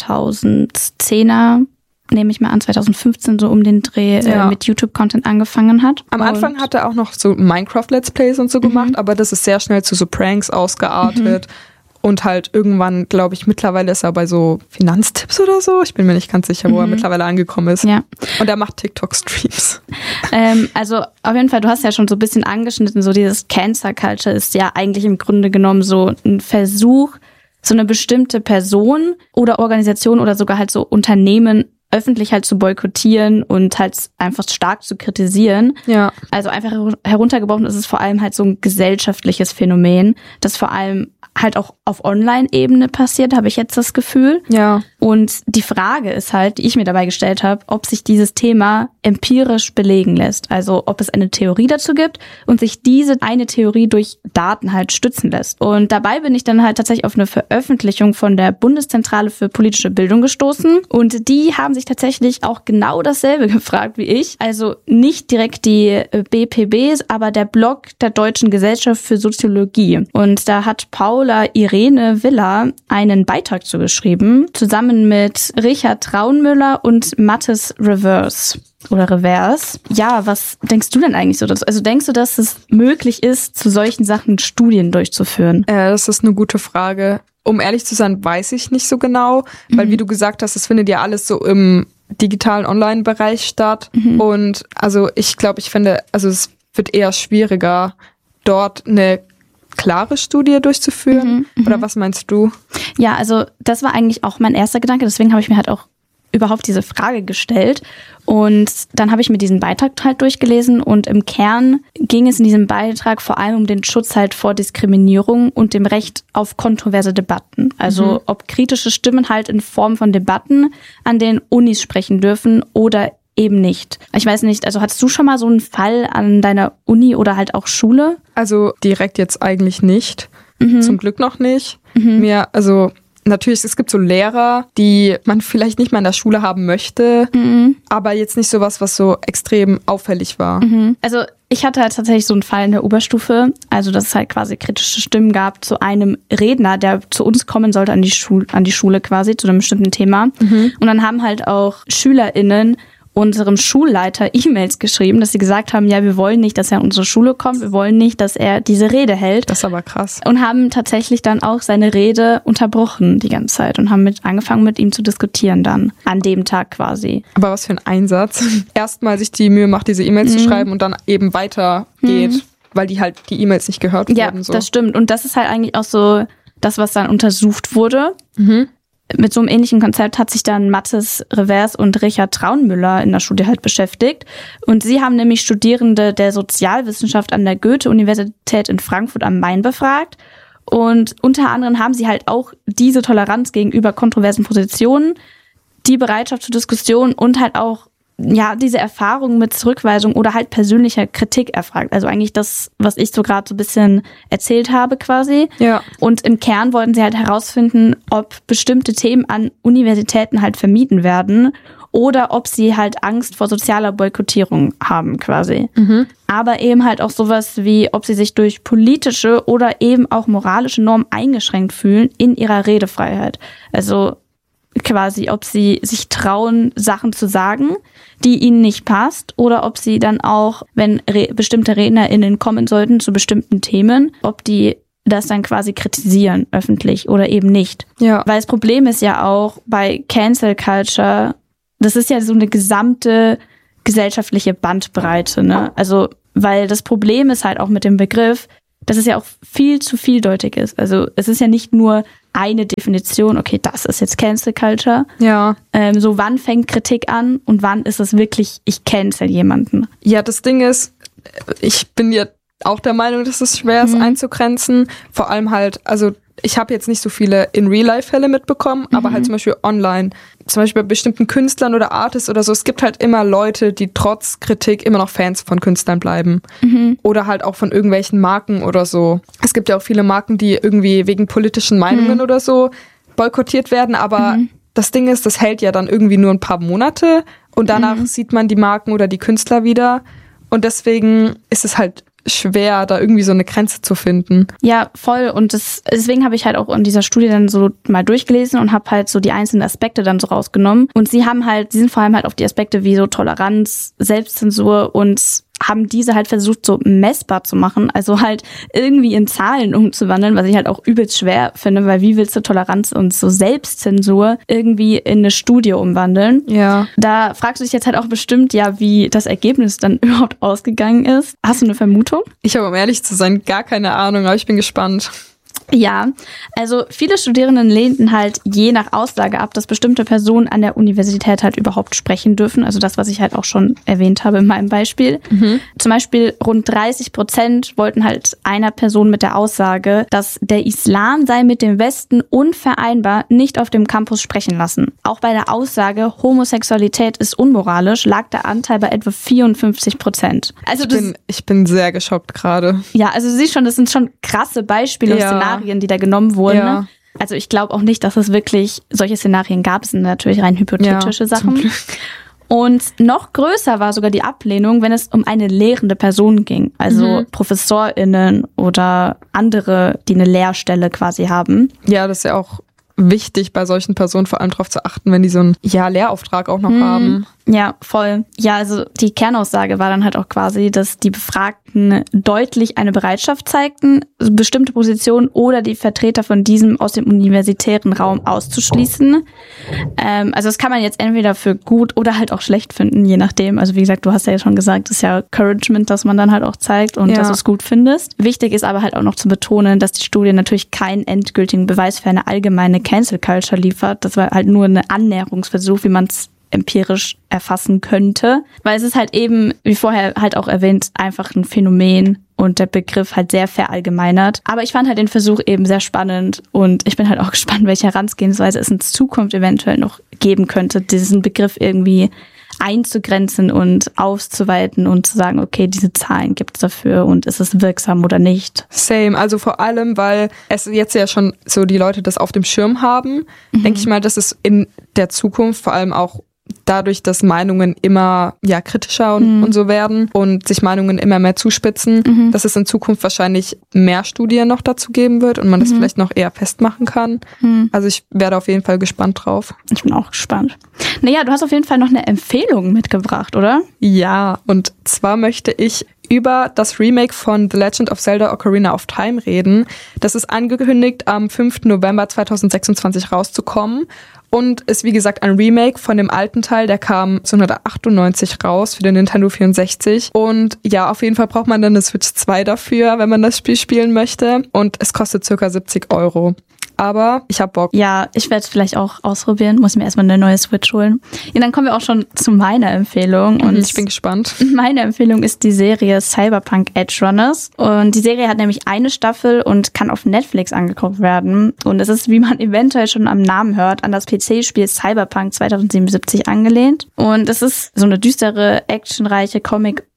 zweitausendzehner, nehme ich mal an, zweitausendfünfzehn so um den Dreh Ja. äh, mit YouTube-Content angefangen hat. Am Und- Anfang hat er auch noch so Minecraft-Let's Plays und so gemacht, aber das ist sehr schnell zu so Pranks ausgeartet. Und halt irgendwann, glaube ich, mittlerweile ist er bei so Finanztipps oder so. Ich bin mir nicht ganz sicher, wo er mittlerweile angekommen ist. Ja. Und er macht TikTok-Streams. Ähm, also auf jeden Fall, du hast ja schon so ein bisschen angeschnitten, so dieses Cancel Culture ist ja eigentlich im Grunde genommen so ein Versuch, so eine bestimmte Person oder Organisation oder sogar halt so Unternehmen öffentlich halt zu boykottieren und halt einfach stark zu kritisieren. Ja. Also einfach heruntergebrochen ist es vor allem halt so ein gesellschaftliches Phänomen, das vor allem halt auch auf Online-Ebene passiert, habe ich jetzt das Gefühl. Ja. Und die Frage ist halt, die ich mir dabei gestellt habe, ob sich dieses Thema empirisch belegen lässt. Also ob es eine Theorie dazu gibt und sich diese eine Theorie durch Daten halt stützen lässt. Und dabei bin ich dann halt tatsächlich auf eine Veröffentlichung von der Bundeszentrale für politische Bildung gestoßen. Und die haben sich tatsächlich auch genau dasselbe gefragt wie ich. Also nicht direkt die B P Bs, aber der Blog der Deutschen Gesellschaft für Soziologie. Und da hat Paula Irene Villa einen Beitrag zu geschrieben, zusammen mit Richard Traunmüller und Mathis Reverse. Oder Reverse. Ja, was denkst du denn eigentlich so dazu? Also denkst du, dass es möglich ist, zu solchen Sachen Studien durchzuführen? Äh, das ist eine gute Frage. Um ehrlich zu sein, weiß ich nicht so genau, weil wie du gesagt hast, es findet ja alles so im digitalen Online-Bereich statt. Mhm. Und also ich glaube, ich finde, also es wird eher schwieriger, dort eine klare Studie durchzuführen. Mhm, Oder was meinst du? Ja, also das war eigentlich auch mein erster Gedanke. Deswegen habe ich mir halt auch überhaupt diese Frage gestellt. Und dann habe ich mir diesen Beitrag halt durchgelesen und im Kern ging es in diesem Beitrag vor allem um den Schutz halt vor Diskriminierung und dem Recht auf kontroverse Debatten. Also Mhm. ob kritische Stimmen halt in Form von Debatten an den Unis sprechen dürfen oder eben nicht. Ich weiß nicht, also hattest du schon mal so einen Fall an deiner Uni oder halt auch Schule? Also direkt jetzt eigentlich nicht. Mhm. Zum Glück noch nicht. Mhm. Mir, also natürlich, es gibt so Lehrer, die man vielleicht nicht mal in der Schule haben möchte, Mhm. aber jetzt nicht sowas, was so extrem auffällig war. Mhm. Also ich hatte halt tatsächlich so einen Fall in der Oberstufe, also dass es halt quasi kritische Stimmen gab zu einem Redner, der zu uns kommen sollte an die Schule, an die Schule quasi, zu einem bestimmten Thema. Mhm. Und dann haben halt auch SchülerInnen unserem Schulleiter E-Mails geschrieben, dass sie gesagt haben, ja, wir wollen nicht, dass er an unsere Schule kommt, wir wollen nicht, dass er diese Rede hält. Das ist aber krass. Und haben tatsächlich dann auch seine Rede unterbrochen die ganze Zeit und haben mit angefangen, mit ihm zu diskutieren dann, an dem Tag quasi. Aber was für ein Einsatz. Erstmal sich die Mühe macht, diese E-Mails Mhm. zu schreiben und dann eben weitergeht, Mhm. weil die halt die E-Mails nicht gehört Ja, wurden. So. das stimmt. Und das ist halt eigentlich auch so das, was dann untersucht wurde. Mhm. Mit so einem ähnlichen Konzept hat sich dann Mathis Reverse und Richard Traunmüller in der Studie halt beschäftigt. Und sie haben nämlich Studierende der Sozialwissenschaft an der Goethe-Universität in Frankfurt am Main befragt. Und unter anderem haben sie halt auch diese Toleranz gegenüber kontroversen Positionen, die Bereitschaft zur Diskussion und halt auch ja diese Erfahrung mit Zurückweisung oder halt persönlicher Kritik erfragt. Also eigentlich das, was ich so gerade so ein bisschen erzählt habe quasi. Ja. Und im Kern wollten sie halt herausfinden, ob bestimmte Themen an Universitäten halt vermieden werden oder ob sie halt Angst vor sozialer Boykottierung haben quasi. Mhm. Aber eben halt auch sowas wie, ob sie sich durch politische oder eben auch moralische Normen eingeschränkt fühlen in ihrer Redefreiheit. Also quasi, ob sie sich trauen, Sachen zu sagen, die ihnen nicht passt, oder ob sie dann auch, wenn re- bestimmte RednerInnen kommen sollten zu bestimmten Themen, ob die das dann quasi kritisieren öffentlich oder eben nicht. Ja. Weil das Problem ist ja auch bei Cancel Culture, das ist ja so eine gesamte gesellschaftliche Bandbreite, ne? Also, weil das Problem ist halt auch mit dem Begriff, dass es ja auch viel zu vieldeutig ist. Also es ist ja nicht nur eine Definition, okay, das ist jetzt Cancel Culture. Ja. Ähm, so, wann fängt Kritik an und wann ist es wirklich, ich cancel jemanden? Ja, das Ding ist, ich bin ja auch der Meinung, dass es schwer ist, mhm. einzugrenzen. Vor allem halt, also ich habe jetzt nicht so viele In-Real-Life-Fälle mitbekommen, mhm. aber halt zum Beispiel online. Zum Beispiel bei bestimmten Künstlern oder Artists oder so. Es gibt halt immer Leute, die trotz Kritik immer noch Fans von Künstlern bleiben. Mhm. Oder halt auch von irgendwelchen Marken oder so. Es gibt ja auch viele Marken, die irgendwie wegen politischen Meinungen mhm. oder so boykottiert werden. Aber mhm. das Ding ist, das hält ja dann irgendwie nur ein paar Monate. Und danach mhm. sieht man die Marken oder die Künstler wieder. Und deswegen ist es halt schwer, da irgendwie so eine Grenze zu finden. Ja, voll. Und das, deswegen habe ich halt auch in dieser Studie dann so mal durchgelesen und habe halt so die einzelnen Aspekte dann so rausgenommen. Und sie haben halt, sie sind vor allem halt auf die Aspekte wie so Toleranz, Selbstzensur und haben diese halt versucht so messbar zu machen, also halt irgendwie in Zahlen umzuwandeln, was ich halt auch übelst schwer finde, weil wie willst du Toleranz und so Selbstzensur irgendwie in eine Studie umwandeln? Ja. Da fragst du dich jetzt halt auch bestimmt, ja, wie das Ergebnis dann überhaupt ausgegangen ist. Hast du eine Vermutung? Ich habe, um ehrlich zu sein, gar keine Ahnung, aber ich bin gespannt. Ja, also viele Studierenden lehnten halt je nach Aussage ab, dass bestimmte Personen an der Universität halt überhaupt sprechen dürfen. Also das, was ich halt auch schon erwähnt habe in meinem Beispiel. Mhm. Zum Beispiel rund dreißig Prozent wollten halt einer Person mit der Aussage, dass der Islam sei mit dem Westen unvereinbar, nicht auf dem Campus sprechen lassen. Auch bei der Aussage, Homosexualität ist unmoralisch, lag der Anteil bei etwa vierundfünfzig Prozent. Also ich, das, bin, ich bin sehr geschockt gerade. Ja, also du siehst schon, das sind schon krasse Beispiele ja. und Szenarien, die da genommen wurden. Ja. Also ich glaube auch nicht, dass es wirklich solche Szenarien gab. Es sind natürlich rein hypothetische ja, Sachen. Und noch größer war sogar die Ablehnung, wenn es um eine lehrende Person ging. Also mhm. ProfessorInnen oder andere, die eine Lehrstelle quasi haben. Ja, das ist ja auch wichtig, bei solchen Personen vor allem darauf zu achten, wenn die so einen ja, Lehrauftrag auch noch mhm. haben. Ja, voll. Ja, also die Kernaussage war dann halt auch quasi, dass die Befragten deutlich eine Bereitschaft zeigten, bestimmte Positionen oder die Vertreter von diesem aus dem universitären Raum auszuschließen. Ähm, also das kann man jetzt entweder für gut oder halt auch schlecht finden, je nachdem. Also wie gesagt, du hast ja schon gesagt, das ist ja Encouragement, dass man dann halt auch zeigt und ja. dass du es gut findest. Wichtig ist aber halt auch noch zu betonen, dass die Studie natürlich keinen endgültigen Beweis für eine allgemeine Cancel Culture liefert. Das war halt nur ein Annäherungsversuch, wie man es empirisch erfassen könnte, weil es ist halt eben, wie vorher halt auch erwähnt, einfach ein Phänomen und der Begriff halt sehr verallgemeinert. Aber ich fand halt den Versuch eben sehr spannend und ich bin halt auch gespannt, welche Herangehensweise es in Zukunft eventuell noch geben könnte, diesen Begriff irgendwie einzugrenzen und auszuweiten und zu sagen, okay, diese Zahlen gibt's dafür und ist es wirksam oder nicht. Same, also vor allem, weil es jetzt ja schon so die Leute das auf dem Schirm haben, mhm. denke ich mal, dass es in der Zukunft vor allem auch dadurch, dass Meinungen immer ja kritischer und, mhm. und so werden und sich Meinungen immer mehr zuspitzen, mhm. dass es in Zukunft wahrscheinlich mehr Studien noch dazu geben wird und man das mhm. vielleicht noch eher festmachen kann. Mhm. Also ich werde auf jeden Fall gespannt drauf. Ich bin auch gespannt. Naja, du hast auf jeden Fall noch eine Empfehlung mitgebracht, oder? Ja, und zwar möchte ich über das Remake von The Legend of Zelda Ocarina of Time reden. Das ist angekündigt, am fünften November zweitausendsechsundzwanzig rauszukommen. Und ist, wie gesagt, ein Remake von dem alten Teil, der kam neunzehnhundertachtundneunzig raus für den Nintendo vierundsechzig. Und ja, auf jeden Fall braucht man dann eine Switch zwei dafür, wenn man das Spiel spielen möchte. Und es kostet circa siebzig Euro. Aber ich hab Bock. Ja, ich werde es vielleicht auch ausprobieren. Muss mir erstmal eine neue Switch holen. Ja, dann kommen wir auch schon zu meiner Empfehlung. Und ich bin gespannt. Meine Empfehlung ist die Serie Cyberpunk Edge Runners. Und die Serie hat nämlich eine Staffel und kann auf Netflix angeguckt werden. Und es ist, wie man eventuell schon am Namen hört, an das P C-Spiel Cyberpunk zweitausendsiebenundsiebzig angelehnt. Und es ist so eine düstere, actionreiche Comic-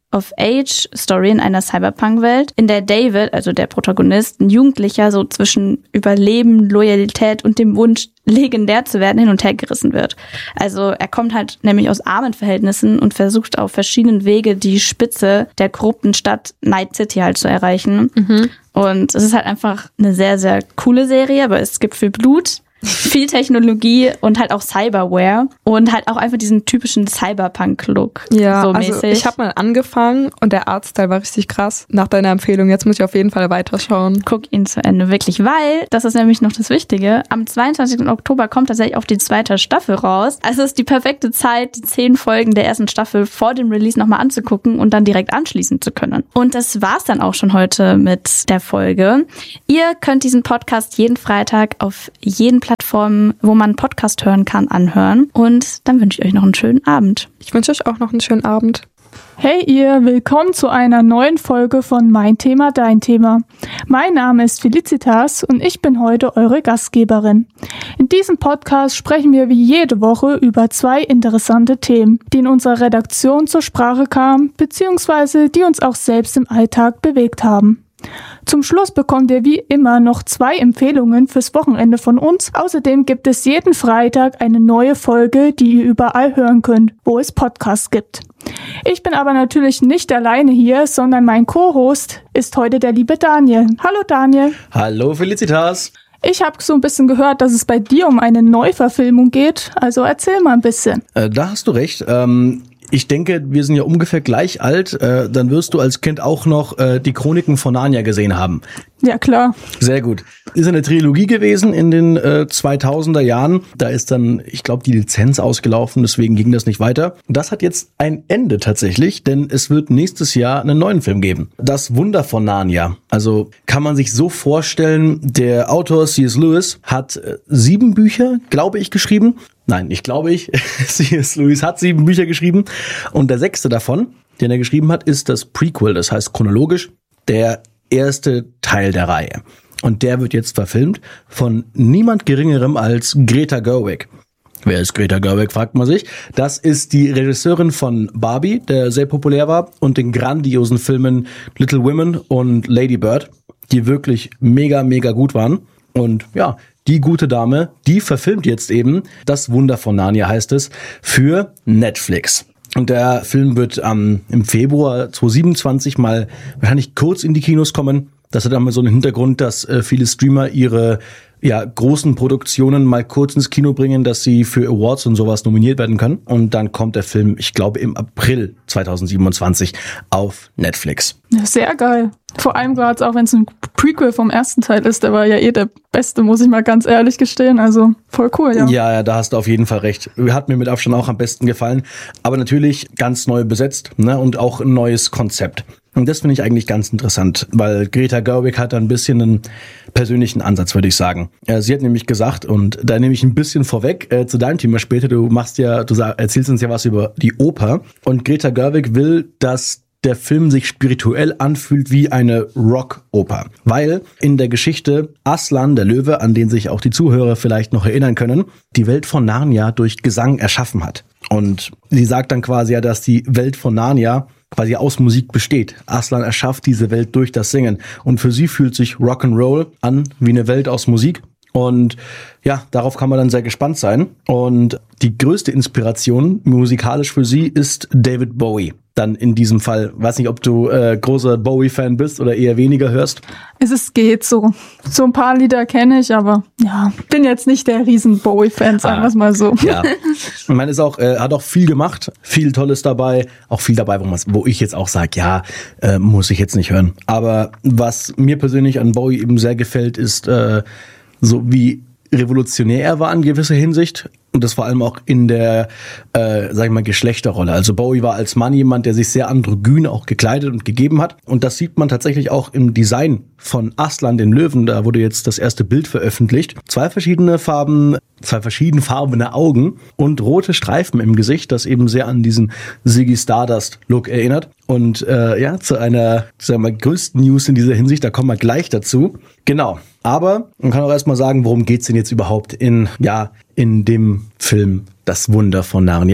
Coming-of-Age-Story in einer Cyberpunk-Welt, in der David, also der Protagonist, ein Jugendlicher, so zwischen Überleben, Loyalität und dem Wunsch, legendär zu werden, hin und her gerissen wird. Also er kommt halt nämlich aus armen Verhältnissen und versucht auf verschiedenen Wege die Spitze der korrupten Stadt Night City halt zu erreichen. Mhm. Und es ist halt einfach eine sehr, sehr coole Serie, aber es gibt viel Blut, viel Technologie und halt auch Cyberware und halt auch einfach diesen typischen Cyberpunk-Look. Ja, so also mäßig. ich habe mal angefangen und der Artstyle war richtig krass. Nach deiner Empfehlung, jetzt muss ich auf jeden Fall weiterschauen. Guck ihn zu Ende, wirklich, weil, das ist nämlich noch das Wichtige, am zweiundzwanzigsten Oktober kommt tatsächlich auch die zweite Staffel raus. Also es ist die perfekte Zeit, die zehn Folgen der ersten Staffel vor dem Release nochmal anzugucken und dann direkt anschließen zu können. Und das war's dann auch schon heute mit der Folge. Ihr könnt diesen Podcast jeden Freitag auf jeden Plattformen, wo man einen Podcast hören kann, anhören. Und dann wünsche ich euch noch einen schönen Abend. Ich wünsche euch auch noch einen schönen Abend. Hey ihr, willkommen zu einer neuen Folge von Mein Thema, Dein Thema. Mein Name ist Felicitas und ich bin heute eure Gastgeberin. In diesem Podcast sprechen wir wie jede Woche über zwei interessante Themen, die in unserer Redaktion zur Sprache kamen, beziehungsweise die uns auch selbst im Alltag bewegt haben. Zum Schluss bekommt ihr wie immer noch zwei Empfehlungen fürs Wochenende von uns. Außerdem gibt es jeden Freitag eine neue Folge, die ihr überall hören könnt, wo es Podcasts gibt. Ich bin aber natürlich nicht alleine hier, sondern mein Co-Host ist heute der liebe Daniel. Hallo Daniel. Hallo Felicitas. Ich habe so ein bisschen gehört, dass es bei dir um eine Neuverfilmung geht, also erzähl mal ein bisschen. Äh, da hast du recht. Ähm Ich denke, wir sind ja ungefähr gleich alt. Äh, dann wirst du als Kind auch noch äh, die Chroniken von Narnia gesehen haben. Ja, klar. Sehr gut. Ist eine Trilogie gewesen in den äh, zweitausender Jahren. Da ist dann, ich glaube, die Lizenz ausgelaufen, deswegen ging das nicht weiter. Das hat jetzt ein Ende tatsächlich, denn es wird nächstes Jahr einen neuen Film geben. Das Wunder von Narnia. Also kann man sich so vorstellen, der Autor C S. Lewis hat äh, sieben Bücher, glaube ich, geschrieben. Nein, nicht glaube ich. C S. Lewis hat sieben Bücher geschrieben. Und der sechste davon, den er geschrieben hat, ist das Prequel. Das heißt chronologisch der erste Teil der Reihe. Und der wird jetzt verfilmt von niemand Geringerem als Greta Gerwig. Wer ist Greta Gerwig, fragt man sich. Das ist die Regisseurin von Barbie, der sehr populär war, und den grandiosen Filmen Little Women und Lady Bird, die wirklich mega, mega gut waren. Und ja, die gute Dame, die verfilmt jetzt eben Das Wunder von Narnia, heißt es, für Netflix. Und der Film wird ähm, im Februar zweitausendsiebenundzwanzig mal wahrscheinlich kurz in die Kinos kommen. Das hat einmal so einen Hintergrund, dass äh, viele Streamer ihre ja großen Produktionen mal kurz ins Kino bringen, dass sie für Awards und sowas nominiert werden können. Und dann kommt der Film, ich glaube, im April zweitausendsiebenundzwanzig auf Netflix. Ja, sehr geil. Vor allem gerade auch, wenn es ein Prequel vom ersten Teil ist, der war ja eh der beste, muss ich mal ganz ehrlich gestehen. Also voll cool, ja. Ja, ja, da hast du auf jeden Fall recht. Hat mir mit Abstand auch am besten gefallen. Aber natürlich ganz neu besetzt, ne, und auch ein neues Konzept. Und das finde ich eigentlich ganz interessant, weil Greta Gerwig hat da ein bisschen einen persönlichen Ansatz, würde ich sagen. Sie hat nämlich gesagt, und da nehme ich ein bisschen vorweg äh, zu deinem Thema später, du machst ja, du sag, erzählst uns ja was über die Oper. Und Greta Gerwig will, dass der Film sich spirituell anfühlt wie eine Rock-Oper. Weil in der Geschichte Aslan, der Löwe, an den sich auch die Zuhörer vielleicht noch erinnern können, die Welt von Narnia durch Gesang erschaffen hat. Und sie sagt dann quasi ja, dass die Welt von Narnia quasi aus Musik besteht. Aslan erschafft diese Welt durch das Singen. Und für sie fühlt sich Rock'n'Roll an wie eine Welt aus Musik. Und ja, darauf kann man dann sehr gespannt sein. Und die größte Inspiration musikalisch für sie ist David Bowie. Dann in diesem Fall, weiß nicht, ob du äh, großer Bowie-Fan bist oder eher weniger hörst. Es ist, geht so. So ein paar Lieder kenne ich, aber ja, bin jetzt nicht der riesen Bowie-Fan, sagen wir es mal so. Ja, ich meine, ist auch, äh, hat auch viel gemacht, viel Tolles dabei, auch viel dabei, wo, man, wo ich jetzt auch sage, ja, äh, muss ich jetzt nicht hören. Aber was mir persönlich an Bowie eben sehr gefällt, ist äh, so wie revolutionär er war in gewisser Hinsicht. Und das vor allem auch in der, äh, sag ich mal, Geschlechterrolle. Also Bowie war als Mann jemand, der sich sehr androgyn auch gekleidet und gegeben hat. Und das sieht man tatsächlich auch im Design von Aslan, den Löwen. Da wurde jetzt das erste Bild veröffentlicht. Zwei verschiedene Farben, zwei verschiedenfarbene Augen und rote Streifen im Gesicht, das eben sehr an diesen Ziggy Stardust-Look erinnert. Und äh, ja, zu einer, sagen wir mal, größten News in dieser Hinsicht, da kommen wir gleich dazu. Genau. Aber man kann auch erstmal sagen, worum geht's denn jetzt überhaupt in, ja, in dem Film Das Wunder von Narnia.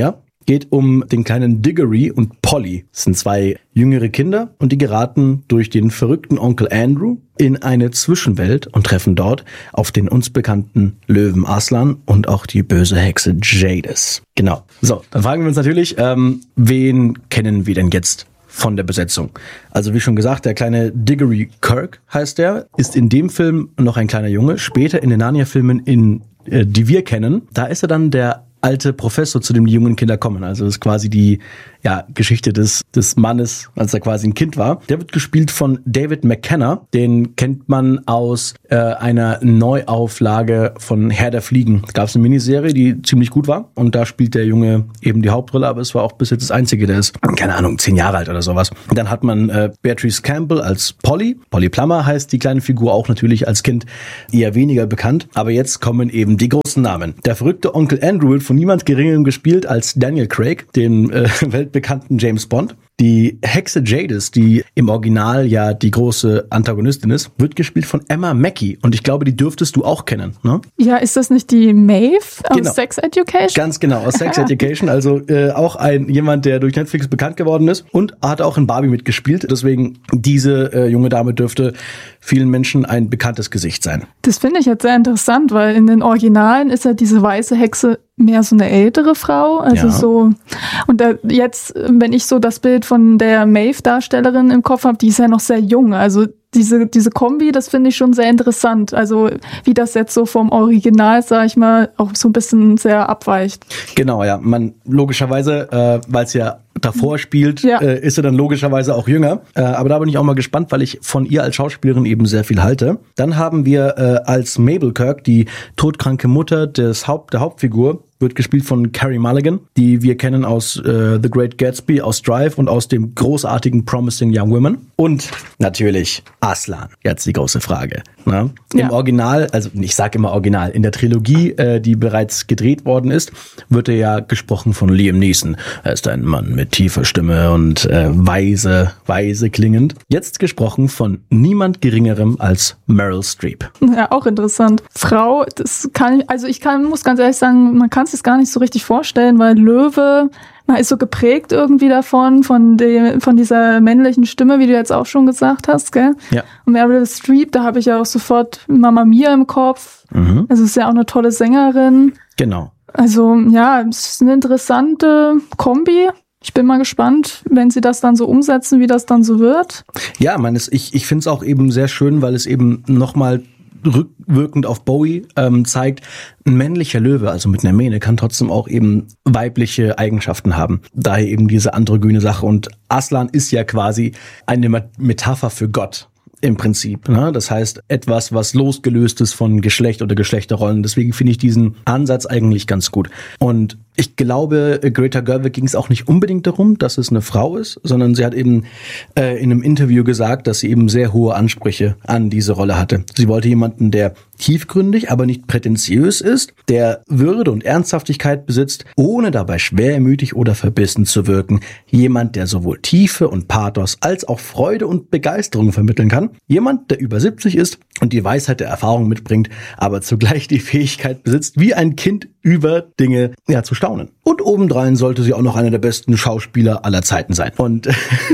Geht um den kleinen Diggory und Polly. Das sind zwei jüngere Kinder und die geraten durch den verrückten Onkel Andrew in eine Zwischenwelt und treffen dort auf den uns bekannten Löwen Aslan und auch die böse Hexe Jadis. Genau. So, dann fragen wir uns natürlich, ähm, wen kennen wir denn jetzt von der Besetzung? Also wie schon gesagt, der kleine Diggory Kirk heißt der, ist in dem Film noch ein kleiner Junge. Später in den Narnia-Filmen, in äh, die wir kennen, da ist er dann der alte Professor, zu dem die jungen Kinder kommen. Also das ist quasi die ja, Geschichte des des Mannes, als er quasi ein Kind war. Der wird gespielt von David McKenna. Den kennt man aus äh, einer Neuauflage von Herr der Fliegen. Es gab eine Miniserie, die ziemlich gut war. Und da spielt der Junge eben die Hauptrolle. Aber es war auch bis jetzt das Einzige, der ist, keine Ahnung, zehn Jahre alt oder sowas. Und dann hat man äh, Beatrice Campbell als Polly. Polly Plummer heißt die kleine Figur, auch natürlich als Kind eher weniger bekannt. Aber jetzt kommen eben die großen Namen. Der verrückte Onkel Andrew wird von niemand Geringerem gespielt als Daniel Craig, dem äh, weltbekannten James Bond. Die Hexe Jadis, die im Original ja die große Antagonistin ist, wird gespielt von Emma Mackey. Und ich glaube, die dürftest du auch kennen, ne? Ja, ist das nicht die Maeve aus Genau. Sex Education? Ganz genau, aus Sex Education. Also äh, auch ein jemand, der durch Netflix bekannt geworden ist und hat auch in Barbie mitgespielt. Deswegen, diese äh, junge Dame dürfte vielen Menschen ein bekanntes Gesicht sein. Das finde ich jetzt sehr interessant, weil in den Originalen ist ja diese weiße Hexe mehr so eine ältere Frau, also Ja. so, und da jetzt, wenn ich so das Bild von der Maeve-Darstellerin im Kopf habe, die ist ja noch sehr jung, also diese diese Kombi, das finde ich schon sehr interessant, also wie das jetzt so vom Original, sag ich mal, auch so ein bisschen sehr abweicht. Genau, ja. Man logischerweise, äh, weil es ja davor spielt, Ja. äh, ist er dann logischerweise auch jünger. Äh, aber da bin ich auch mal gespannt, weil ich von ihr als Schauspielerin eben sehr viel halte. Dann haben wir äh, als Mabel Kirk die todkranke Mutter des Haupt der Hauptfigur, wird gespielt von Carey Mulligan, die wir kennen aus äh, The Great Gatsby, aus Drive und aus dem großartigen Promising Young Women. Und natürlich Aslan. Jetzt die große Frage. Ne? Ja. Im Original, also ich sage immer Original, in der Trilogie, äh, die bereits gedreht worden ist, wird er ja gesprochen von Liam Neeson. Er ist ein Mann mit tiefer Stimme und äh, weise, weise klingend. Jetzt gesprochen von niemand Geringerem als Meryl Streep. Ja, auch interessant. Frau, das kann ich, also ich kann, muss ganz ehrlich sagen, man kann es sich gar nicht so richtig vorstellen, weil Löwe, man ist so geprägt irgendwie davon, von der, von dieser männlichen Stimme, wie du jetzt auch schon gesagt hast, gell? Ja. Und Meryl Streep, da habe ich ja auch sofort Mamma Mia im Kopf. Mhm. Also ist ja auch eine tolle Sängerin. Genau. Also ja, es ist eine interessante Kombi. Ich bin mal gespannt, wenn sie das dann so umsetzen, wie das dann so wird. Ja, man ist, ich, ich finde es auch eben sehr schön, weil es eben nochmal rückwirkend auf Bowie ähm, zeigt, ein männlicher Löwe, also mit einer Mähne, kann trotzdem auch eben weibliche Eigenschaften haben. Daher eben diese androgyne Sache. Und Aslan ist ja quasi eine Metapher für Gott. Im Prinzip, ne? Das heißt, etwas, was losgelöst ist von Geschlecht oder Geschlechterrollen. Deswegen finde ich diesen Ansatz eigentlich ganz gut. Und ich glaube, Greta Gerwig ging es auch nicht unbedingt darum, dass es eine Frau ist, sondern sie hat eben äh, in einem Interview gesagt, dass sie eben sehr hohe Ansprüche an diese Rolle hatte. Sie wollte jemanden, der tiefgründig, aber nicht prätentiös ist, der Würde und Ernsthaftigkeit besitzt, ohne dabei schwermütig oder verbissen zu wirken. Jemand, der sowohl Tiefe und Pathos als auch Freude und Begeisterung vermitteln kann. Jemand, der über siebzig ist und die Weisheit der Erfahrung mitbringt, aber zugleich die Fähigkeit besitzt, wie ein Kind über Dinge ja, zu staunen. Und obendrein sollte sie auch noch einer der besten Schauspieler aller Zeiten sein. Und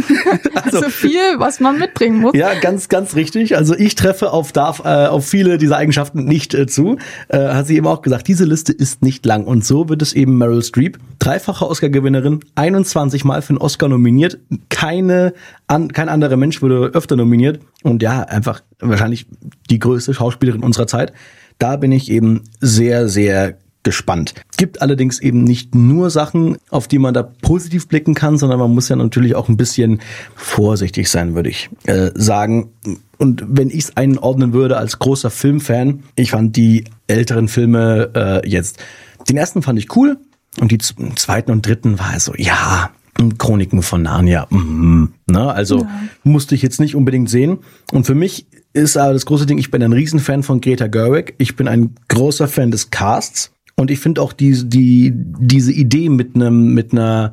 also so viel, was man mitbringen muss. Ja, ganz, ganz richtig. Also ich treffe auf, darf, äh, auf viele dieser Eigenschaften nicht äh, zu. Äh, hat sie eben auch gesagt, diese Liste ist nicht lang. Und so wird es eben Meryl Streep, dreifache Oscar-Gewinnerin, einundzwanzig Mal für einen Oscar nominiert. Keine, an, kein anderer Mensch wurde öfter nominiert. Und ja, einfach wahrscheinlich die größte Schauspielerin unserer Zeit. Da bin ich eben sehr, sehr gespannt. Gibt allerdings eben nicht nur Sachen, auf die man da positiv blicken kann, sondern man muss ja natürlich auch ein bisschen vorsichtig sein, würde ich äh, sagen. Und wenn ich es einordnen würde als großer Filmfan, ich fand die älteren Filme äh, jetzt, den ersten fand ich cool und die z- zweiten und dritten war so, ja, Chroniken von Narnia, mhm, ne? Also ja. Musste ich jetzt nicht unbedingt sehen. Und für mich ist aber das große Ding, ich bin ein Riesenfan von Greta Gerwig, ich bin ein großer Fan des Casts und ich finde auch die, die, diese Idee mit einem, mit einer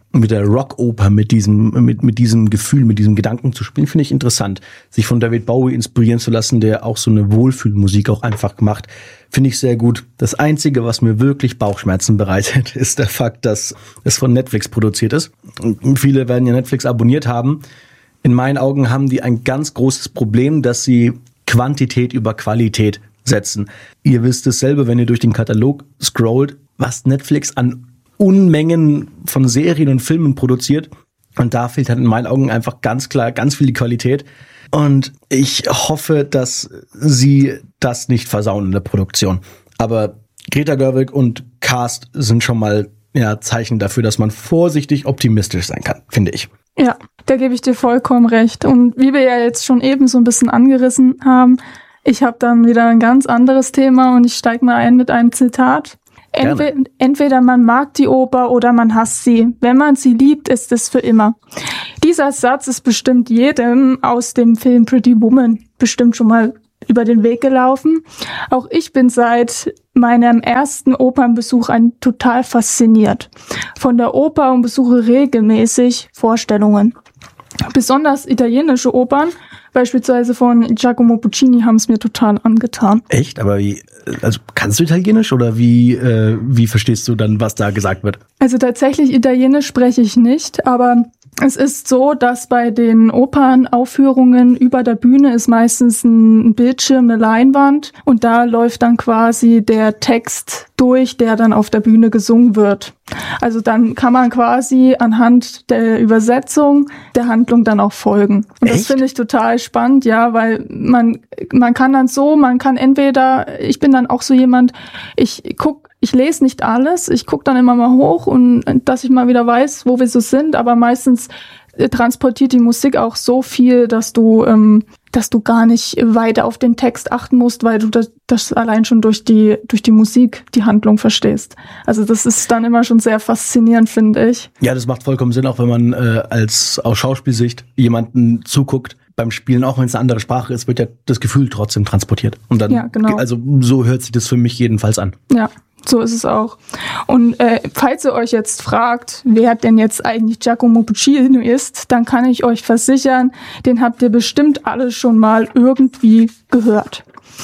mit der Rockoper, mit diesem, mit, mit diesem Gefühl, mit diesem Gedanken zu spielen, finde ich interessant. Sich von David Bowie inspirieren zu lassen, der auch so eine Wohlfühlmusik auch einfach macht, finde ich sehr gut. Das Einzige, was mir wirklich Bauchschmerzen bereitet, ist der Fakt, dass es von Netflix produziert ist. Und viele werden ja Netflix abonniert haben. In meinen Augen haben die ein ganz großes Problem, dass sie Quantität über Qualität setzen. Ihr wisst es selber, wenn ihr durch den Katalog scrollt, was Netflix an Unmengen von Serien und Filmen produziert. Und da fehlt halt in meinen Augen einfach ganz klar ganz viel Qualität. Und ich hoffe, dass sie das nicht versauen in der Produktion. Aber Greta Gerwig und Cast sind schon mal ja, Zeichen dafür, dass man vorsichtig optimistisch sein kann, finde ich. Ja, da gebe ich dir vollkommen recht. Und wie wir ja jetzt schon eben so ein bisschen angerissen haben, ich habe dann wieder ein ganz anderes Thema und ich steige mal ein mit einem Zitat. Entweder, entweder man mag die Oper oder man hasst sie. Wenn man sie liebt, ist es für immer. Dieser Satz ist bestimmt jedem aus dem Film Pretty Woman bestimmt schon mal über den Weg gelaufen. Auch ich bin seit meinem ersten Opernbesuch ein total fasziniert von der Oper und besuche regelmäßig Vorstellungen. Besonders italienische Opern, beispielsweise von Giacomo Puccini, haben es mir total angetan. Echt? Aber wie, also kannst du Italienisch oder wie, äh, wie verstehst du dann, was da gesagt wird? Also tatsächlich Italienisch spreche ich nicht, aber es ist so, dass bei den Opernaufführungen über der Bühne ist meistens ein Bildschirm, eine Leinwand und da läuft dann quasi der Text durch, der dann auf der Bühne gesungen wird. Also dann kann man quasi anhand der Übersetzung der Handlung dann auch folgen. Und das finde ich total spannend, ja, weil man man kann dann so, man kann entweder, ich bin dann auch so jemand, ich guck Ich lese nicht alles, ich gucke dann immer mal hoch und dass ich mal wieder weiß, wo wir so sind, aber meistens äh, transportiert die Musik auch so viel, dass du ähm, dass du gar nicht weiter auf den Text achten musst, weil du das, das allein schon durch die durch die Musik die Handlung verstehst. Also das ist dann immer schon sehr faszinierend, finde ich. Ja, das macht vollkommen Sinn, auch wenn man äh, als aus Schauspielsicht jemanden zuguckt. Beim Spielen, auch wenn es eine andere Sprache ist, wird ja das Gefühl trotzdem transportiert. Und dann, ja, genau. Also so hört sich das für mich jedenfalls an. Ja, so ist es auch. Und äh, falls ihr euch jetzt fragt, wer denn jetzt eigentlich Giacomo Puccini ist, dann kann ich euch versichern, den habt ihr bestimmt alle schon mal irgendwie gehört.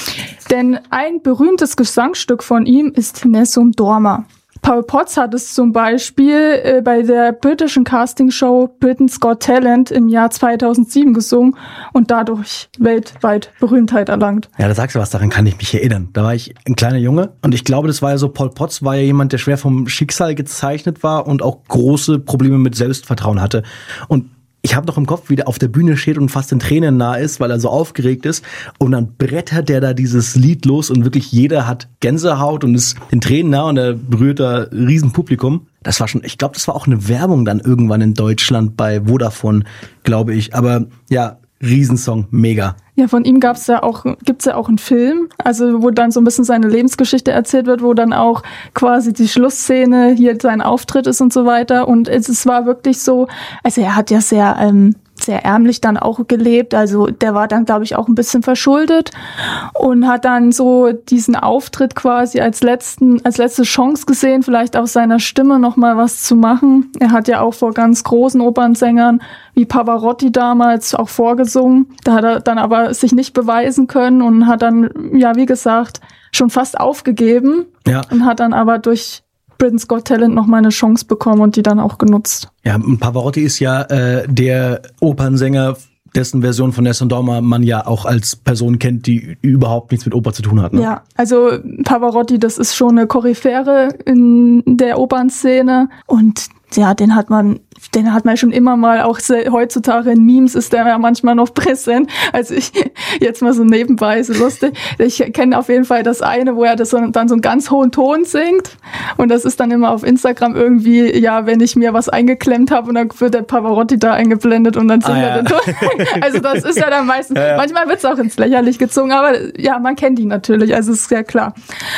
Denn ein berühmtes Gesangsstück von ihm ist Nessun Dorma. Paul Potts hat es zum Beispiel äh, bei der britischen Castingshow Britain's Got Talent im Jahr zweitausendsieben gesungen und dadurch weltweit Berühmtheit erlangt. Ja, da sagst du was, daran kann ich mich erinnern. Da war ich ein kleiner Junge und ich glaube, das war ja so, Paul Potts war ja jemand, der schwer vom Schicksal gezeichnet war und auch große Probleme mit Selbstvertrauen hatte. Und ich habe noch im Kopf, wie der auf der Bühne steht und fast in Tränen nah ist, weil er so aufgeregt ist. Und dann brettert der da dieses Lied los und wirklich jeder hat Gänsehaut und ist in Tränen nah und er berührt da ein Riesenpublikum. Das war schon, ich glaube, das war auch eine Werbung dann irgendwann in Deutschland bei Vodafone, glaube ich. Aber ja, Riesensong, mega. Ja, von ihm gab's ja auch, gibt's ja auch einen Film, also wo dann so ein bisschen seine Lebensgeschichte erzählt wird, wo dann auch quasi die Schlussszene hier sein Auftritt ist und so weiter. Und es, es war wirklich so, also er hat ja sehr ähm, sehr ärmlich dann auch gelebt, also der war dann, glaube ich, auch ein bisschen verschuldet und hat dann so diesen Auftritt quasi als letzten, als letzte Chance gesehen, vielleicht aus seiner Stimme noch mal was zu machen. Er hat ja auch vor ganz großen Opernsängern wie Pavarotti damals auch vorgesungen. Da hat er dann aber sich nicht beweisen können und hat dann, ja, wie gesagt, schon fast aufgegeben, ja, und hat dann aber durch Britain's Got Talent noch mal eine Chance bekommen und die dann auch genutzt. Ja, Pavarotti ist ja äh, der Opernsänger, dessen Version von Nessun Dorma man ja auch als Person kennt, die überhaupt nichts mit Oper zu tun hat. Ne? Ja, also Pavarotti, das ist schon eine Koryphäre in der Opernszene und ja, den hat man, den hat man schon immer mal, auch heutzutage in Memes ist der ja manchmal noch präsent. Also ich, jetzt mal so nebenbei, so lustig. Ich kenne auf jeden Fall das eine, wo er das so, dann so einen ganz hohen Ton singt. Und das ist dann immer auf Instagram irgendwie, ja, wenn ich mir was eingeklemmt habe und dann wird der Pavarotti da eingeblendet und dann singt ah, er ja. den Ton. Also das ist ja dann meistens, ja, ja. manchmal wird es auch ins Lächerliche gezogen, aber ja, man kennt ihn natürlich, also ist sehr klar.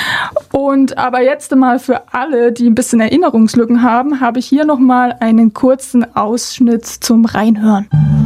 Und aber jetzt mal für alle, die ein bisschen Erinnerungslücken haben, habe ich hier noch mal einen kurzen Ausschnitt zum Reinhören.